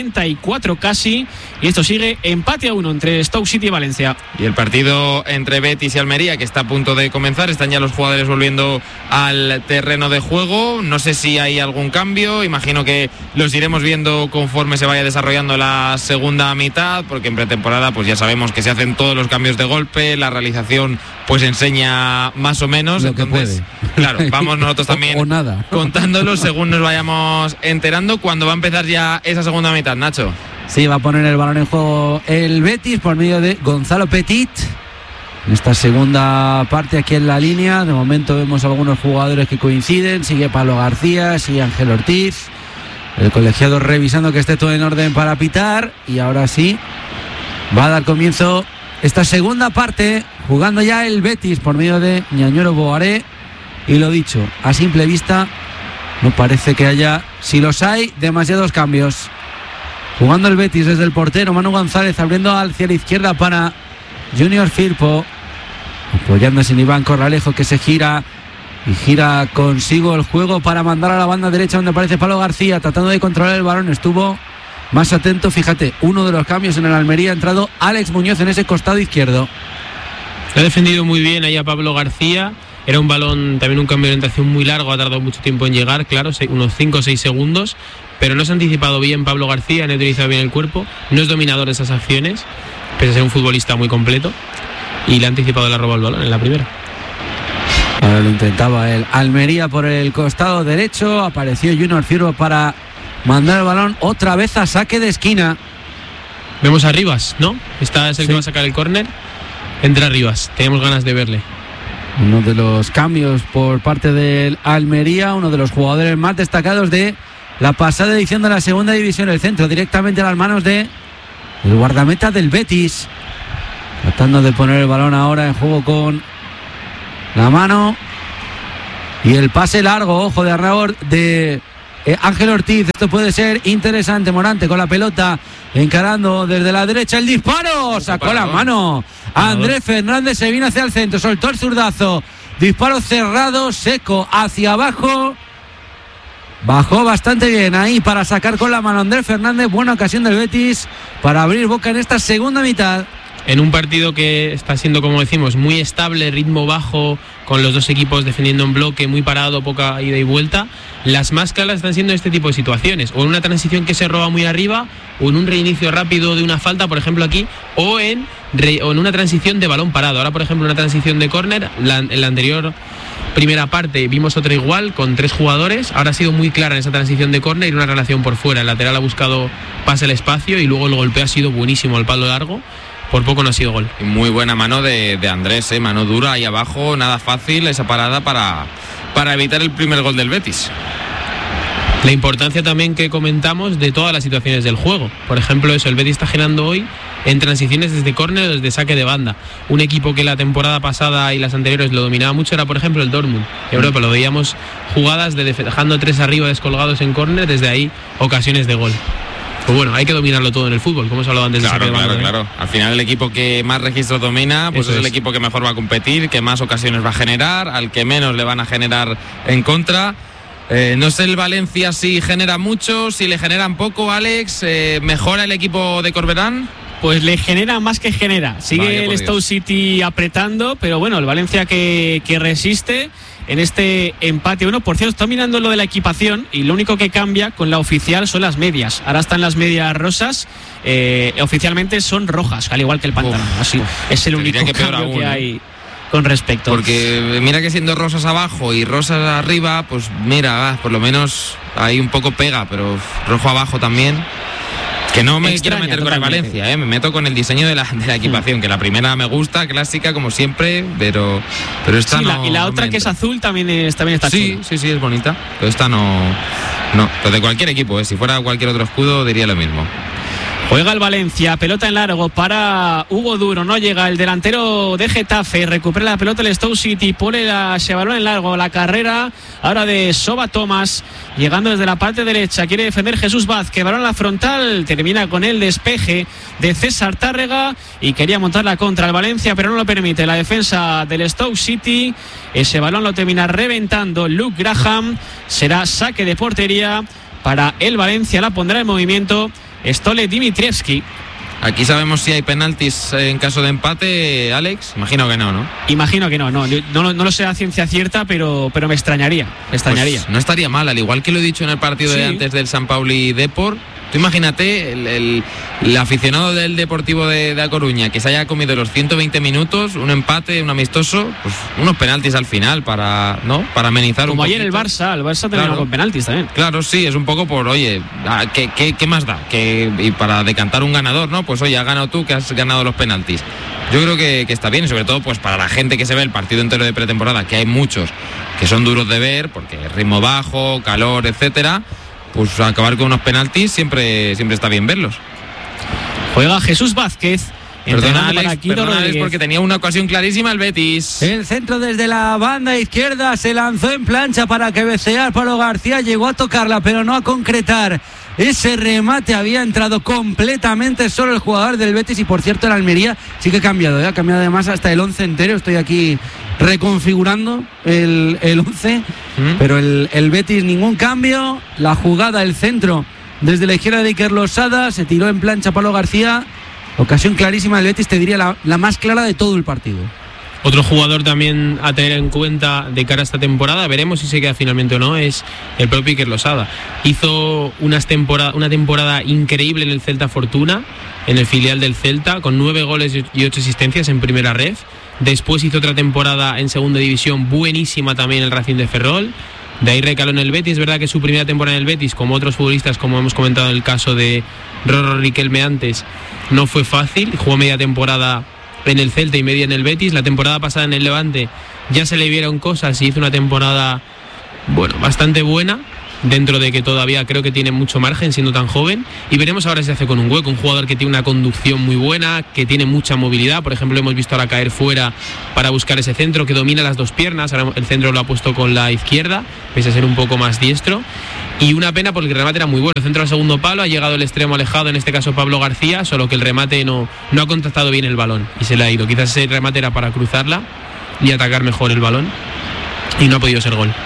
74 casi, y esto sigue empate a 1 entre Stoke City y Valencia. Y el partido entre Betis y Almería, que está a punto de comenzar. Están ya los jugadores volviendo al terreno de juego. No sé si hay algún cambio, imagino que los iremos viendo conforme se vaya desarrollando la segunda mitad, porque en pretemporada pues ya sabemos que se hacen todos los cambios de golpe, la realización pues enseña más o menos. Entonces, claro, vamos nosotros también o nada, contándolo según nos vayamos enterando. ¿Cuándo va a empezar ya esa segunda mitad, Nacho? Sí, va a poner el balón en juego el Betis por medio de Gonzalo Petit. En esta segunda parte aquí en la línea, de momento vemos algunos jugadores que coinciden. Sigue Pablo García, sigue Ángel Ortiz. El colegiado revisando que esté todo en orden para pitar. Y ahora sí, va a dar comienzo esta segunda parte, jugando ya el Betis por medio de Ñañoro Boaré. Y lo dicho, a simple vista No parece que haya, si los hay, demasiados cambios. Jugando el Betis desde el portero Manu González, abriendo hacia la izquierda para Junior Firpo, apoyándose en Iván Corralejo, que se gira y gira consigo el juego para mandar a la banda derecha, donde aparece Pablo García tratando de controlar el balón. Estuvo más atento, fíjate, uno de los cambios en el Almería, ha entrado Alex Muñoz en ese costado izquierdo. Ha defendido muy bien ahí a Pablo García. Era un balón, también un cambio de orientación muy largo, ha tardado mucho tiempo en llegar, claro, unos 5 o 6 segundos, pero no se ha anticipado bien Pablo García, no ha utilizado bien el cuerpo, no es dominador de esas acciones, pese a ser un futbolista muy completo, y le ha anticipado, le ha robado el balón en la primera. Ahora lo intentaba el Almería por el costado derecho, apareció Junior Firpo para mandar el balón otra vez a saque de esquina. Vemos a Rivas, ¿no? Esta es el que va a sacar el córner. Entra Rivas, tenemos ganas de verle. Uno de los cambios por parte del Almería, uno de los jugadores más destacados de la pasada edición de la segunda división, el centro directamente a las manos de el guardameta del Betis, tratando de poner el balón ahora en juego con la mano y el pase largo, ojo de Arnaud, de Ángel Ortiz. Esto puede ser interesante. Morante con la pelota encarando desde la derecha, el disparo, sacó la mano Andrés Fernández, se vino hacia el centro, soltó el zurdazo, disparo cerrado, seco hacia abajo, bajó bastante bien ahí para sacar con la mano Andrés Fernández. Buena ocasión del Betis para abrir boca en esta segunda mitad. En un partido que está siendo, como decimos, muy estable, ritmo bajo, con los dos equipos defendiendo en bloque, muy parado, poca ida y vuelta, las más claras están siendo este tipo de situaciones, o en una transición que se roba muy arriba, o en un reinicio rápido de una falta, por ejemplo aquí, o en una transición de balón parado. Ahora, por ejemplo, una transición de córner, en la anterior primera parte vimos otra igual, con 3 jugadores, ahora ha sido muy clara en esa transición de córner y una relación por fuera. El lateral ha buscado pase el espacio y luego el golpeo ha sido buenísimo al palo largo. Por poco no ha sido gol. Muy buena mano de Andrés, mano dura ahí abajo, nada fácil esa parada para evitar el primer gol del Betis. La importancia también que comentamos de todas las situaciones del juego. Por ejemplo, eso, el Betis está generando hoy en transiciones desde córner o desde saque de banda. Un equipo que la temporada pasada y las anteriores lo dominaba mucho era, por ejemplo, el Dortmund. En Europa lo veíamos jugadas dejando 3 arriba descolgados en córner, desde ahí ocasiones de gol. Pues bueno, hay que dominarlo todo en el fútbol, como hemos hablado antes. Claro, de saque de banda, claro. Al final el equipo que más registros domina, pues es el equipo que mejor va a competir, que más ocasiones va a generar, al que menos le van a generar en contra. No sé el Valencia si genera mucho, si le generan poco, Alex. ¿Mejora el equipo de Corberán? Pues le genera más que genera. Sigue el Stoke City apretando, pero bueno, el Valencia que resiste en este empate. Bueno, por cierto, está mirando lo de la equipación y lo único que cambia con la oficial son las medias. Ahora están las medias rosas, oficialmente son rojas, al igual que el pantalón. Así es el único cambio que hay con respecto. Porque mira que siendo rosas abajo y rosas arriba, pues mira, por lo menos ahí un poco pega, pero rojo abajo también. Que no me quiero meter con el Valencia, me meto con el diseño de la equipación, que la primera me gusta, clásica como siempre, pero esta sí, no. Y la otra que es azul también está chula. Sí, es bonita, pero esta no. Pero de cualquier equipo, si fuera cualquier otro escudo diría lo mismo. Juega el Valencia, pelota en largo para Hugo Duro, no llega el delantero de Getafe, recupera la pelota el Stoke City, pone ese balón en largo, la carrera ahora de Soba Thomas, llegando desde la parte derecha, quiere defender Jesús Vázquez, balón a la frontal, termina con el despeje de César Tárrega y quería montar la contra el Valencia, pero no lo permite la defensa del Stoke City, ese balón lo termina reventando Luke Graham, será saque de portería para el Valencia, la pondrá en movimiento Stole Dimitrievski. Aquí sabemos si hay penaltis en caso de empate, Alex. Imagino que no, ¿no? Imagino que no lo sé a ciencia cierta, pero me extrañaría. Pues no estaría mal, al igual que lo he dicho en el partido de antes del San Pauli Depor. Tú imagínate el aficionado del Deportivo de A Coruña que se haya comido los 120 minutos, un empate, un amistoso, pues unos penaltis al final para amenizar como un poquito. Como ayer el Barça terminó con penaltis también. Claro, sí, es un poco por, oye, ¿qué más da? Y para decantar un ganador, ¿no? Pues oye, has ganado tú, que has ganado los penaltis. Yo creo que está bien, y sobre todo pues para la gente que se ve el partido entero de pretemporada, que hay muchos que son duros de ver, porque ritmo bajo, calor, etcétera. Pues acabar con unos penaltis siempre está bien verlos. Juega Jesús Vázquez, Perdonales porque tenía una ocasión clarísima el Betis. El centro desde la banda izquierda se lanzó en plancha para cabecear Pablo García, llegó a tocarla pero no a concretar. Ese remate había entrado completamente solo el jugador del Betis y por cierto el Almería sí que ha cambiado, ha cambiado además hasta el 11 entero. Estoy aquí reconfigurando el 11, pero el Betis ningún cambio. La jugada, el centro desde la izquierda de Iker Losada, se tiró en plancha Pablo García, ocasión clarísima del Betis, te diría la más clara de todo el partido. Otro jugador también a tener en cuenta de cara a esta temporada, veremos si se queda finalmente o no, es el propio Iker Losada. Hizo una temporada increíble en el Celta Fortuna, en el filial del Celta, con 9 goles y 8 asistencias en primera ref. Después hizo otra temporada en segunda división buenísima también en el Racing de Ferrol. De ahí recaló en el Betis. Es verdad que su primera temporada en el Betis, como otros futbolistas, como hemos comentado en el caso de Rorro Riquelme antes, no fue fácil. Jugó media temporada en el Celta y media en el Betis. La temporada pasada en el Levante ya se le vieron cosas y hizo una temporada, bueno, bastante buena, dentro de que todavía creo que tiene mucho margen siendo tan joven, y veremos ahora si se hace con un hueco. Un jugador que tiene una conducción muy buena, que tiene mucha movilidad. Por ejemplo, hemos visto ahora caer fuera para buscar ese centro, que domina las dos piernas. Ahora el centro lo ha puesto con la izquierda, pese a ser un poco más diestro. Y una pena porque el remate era muy bueno. El centro al segundo palo, ha llegado el extremo alejado, en este caso Pablo García, solo que el remate no ha contactado bien el balón y se le ha ido. Quizás ese remate era para cruzarla y atacar mejor el balón y no ha podido ser gol.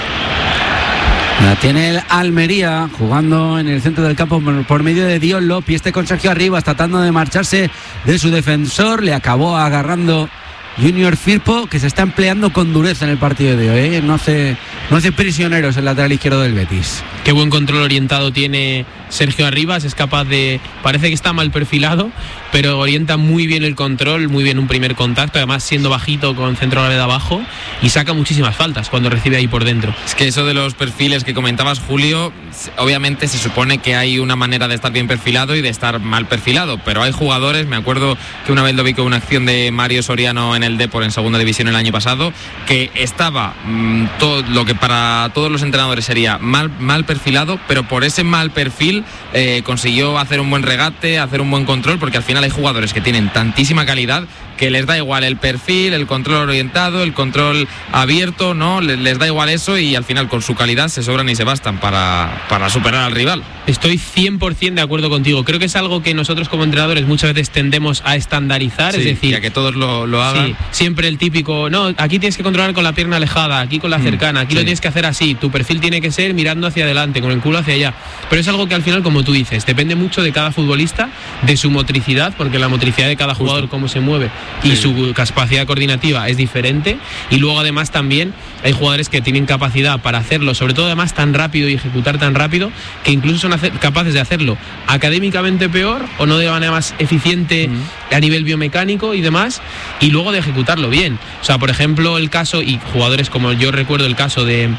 La tiene el Almería jugando en el centro del campo por medio de Dion López. Este con Sergio Arribas tratando de marcharse de su defensor. Le acabó agarrando Junior Firpo, que se está empleando con dureza en el partido de hoy. No hace prisioneros el lateral izquierdo del Betis. Qué buen control orientado tiene Sergio Arribas. Es capaz de... Parece que está mal perfilado, pero orienta muy bien el control, muy bien un primer contacto, además siendo bajito con centro de abajo, y saca muchísimas faltas cuando recibe ahí por dentro. Es que eso de los perfiles que comentabas, Julio, obviamente se supone que hay una manera de estar bien perfilado y de estar mal perfilado, pero hay jugadores, me acuerdo que una vez lo vi con una acción de Mario Soriano en el Depor en segunda división el año pasado, que estaba todo lo que para todos los entrenadores sería mal perfilado, pero por ese mal perfil consiguió hacer un buen regate, hacer un buen control, porque al final hay jugadores que tienen tantísima calidad que les da igual el perfil, el control orientado, el control abierto, ¿no? Les da igual eso y al final con su calidad se sobran y se bastan para superar al rival. Estoy 100% de acuerdo contigo. Creo que es algo que nosotros como entrenadores muchas veces tendemos a estandarizar, sí, es decir, ya que todos lo hagan. Sí, siempre el típico, no, aquí tienes que controlar con la pierna alejada, aquí con la cercana, aquí lo tienes que hacer así, tu perfil tiene que ser mirando hacia adelante, con el culo hacia allá. Pero es algo que al final, como tú dices, depende mucho de cada futbolista, de su motricidad, porque la motricidad de cada jugador, cómo se mueve y su capacidad coordinativa es diferente, y luego además también hay jugadores que tienen capacidad para hacerlo, sobre todo además tan rápido y ejecutar tan rápido, que incluso son capaces de hacerlo académicamente peor o no de manera más eficiente a nivel biomecánico y demás, y luego de ejecutarlo bien. O sea, por ejemplo, el caso, y jugadores como yo recuerdo el caso de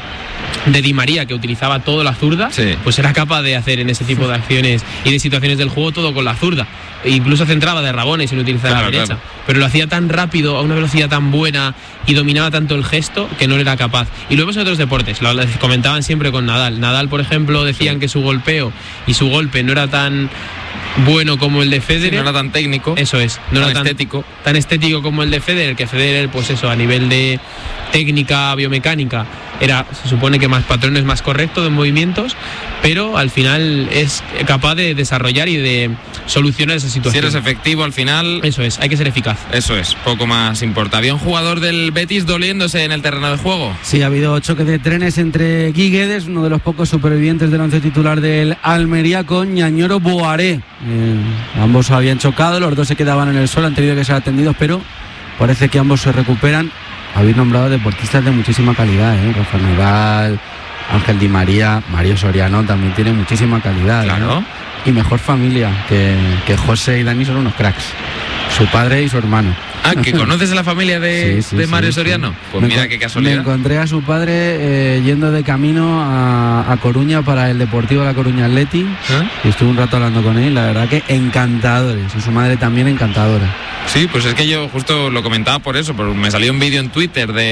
Di María, que utilizaba todo la zurda, pues era capaz de hacer en ese tipo de acciones y de situaciones del juego todo con la zurda. E incluso centraba de rabones sin utilizar la derecha, pero lo hacía tan rápido, a una velocidad tan buena y dominaba tanto el gesto que no era capaz. Y luego en otros deportes, lo comentaban siempre con Nadal. Nadal, por ejemplo, decían que su golpeo y su golpe no era tan bueno como el de Federer, no era tan técnico, eso es, no tan era tan estético como el de Federer, que Federer, pues eso, a nivel de técnica biomecánica era, se supone que más patrones más correctos de movimientos, pero al final es capaz de desarrollar y de solucionar esa situación. Si eres efectivo al final, eso es, hay que ser eficaz. Eso es, poco más importa. Había un jugador del Betis doliéndose en el terreno de juego. Sí, ha habido choque de trenes entre Guy Guedes, uno de los pocos supervivientes del once titular del Almería, con Ñañoro Boaré. Ambos habían chocado, los dos se quedaban en el suelo, han tenido que ser atendidos, pero parece que ambos se recuperan. Habéis nombrado deportistas de muchísima calidad, Rafa Nadal, Ángel Di María, Mario Soriano también tiene muchísima calidad. Claro. ¿No? Y mejor familia, que José y Dani son unos cracks. Su padre y su hermano. Ah, ¿que conoces a la familia de Mario Soriano? Pues mira qué casualidad. Me encontré a su padre yendo de camino a Coruña para el Deportivo La Coruña Atleti, y estuve un rato hablando con él, la verdad que encantadores, y su madre también encantadora. Sí, pues es que yo justo lo comentaba por eso, porque me salió un vídeo en Twitter de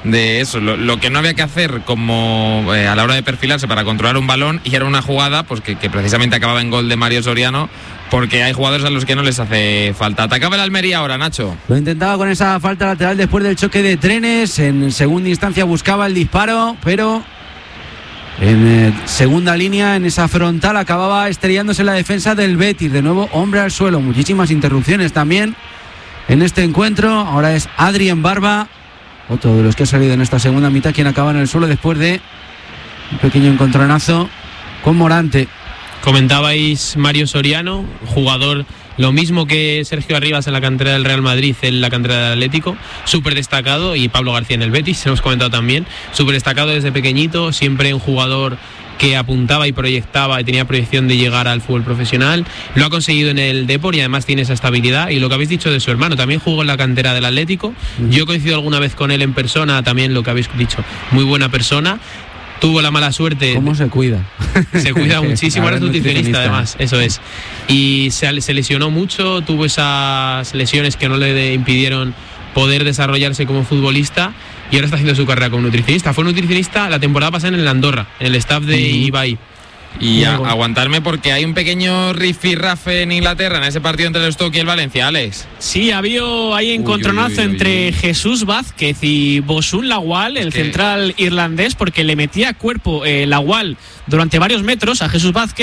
de eso, lo que no había que hacer como a la hora de perfilarse para controlar un balón, y era una jugada pues que precisamente acababa en gol de Mario Soriano, porque hay jugadores a los que no les hace falta. Atacaba el Almería ahora, Nacho. Lo intentaba con esa falta lateral después del choque de trenes. En segunda instancia buscaba el disparo, pero en segunda línea, en esa frontal, acababa estrellándose la defensa del Betis. De nuevo, hombre al suelo. Muchísimas interrupciones también en este encuentro. Ahora es Adrien Barba, otro de los que ha salido en esta segunda mitad, quien acaba en el suelo después de un pequeño encontronazo con Morante. Comentabais Mario Soriano, jugador lo mismo que Sergio Arribas en la cantera del Real Madrid, en la cantera del Atlético, súper destacado, y Pablo García en el Betis, se hemos comentado también, súper destacado desde pequeñito, siempre un jugador que apuntaba y proyectaba y tenía proyección de llegar al fútbol profesional. Lo ha conseguido en el Depor y además tiene esa estabilidad. Y lo que habéis dicho de su hermano, también jugó en la cantera del Atlético. Yo he coincidido alguna vez con él en persona, también lo que habéis dicho, muy buena persona. Tuvo la mala suerte. ¿Cómo se cuida? Se cuida muchísimo, ahora es nutricionista además, eso es. Y se lesionó mucho, tuvo esas lesiones que no le impidieron poder desarrollarse como futbolista, y ahora está haciendo su carrera como nutricionista. Fue nutricionista la temporada pasada en el Andorra, en el staff de Ibai. Y aguantarme, porque hay un pequeño rifirrafe en Inglaterra en ese partido entre el Stoke y el Valencia, Alex. Sí, había ahí encontronazo entre Jesús Vázquez y Bosun Lawal, el central irlandés, porque le metía cuerpo Lawal durante varios metros a Jesús Vázquez.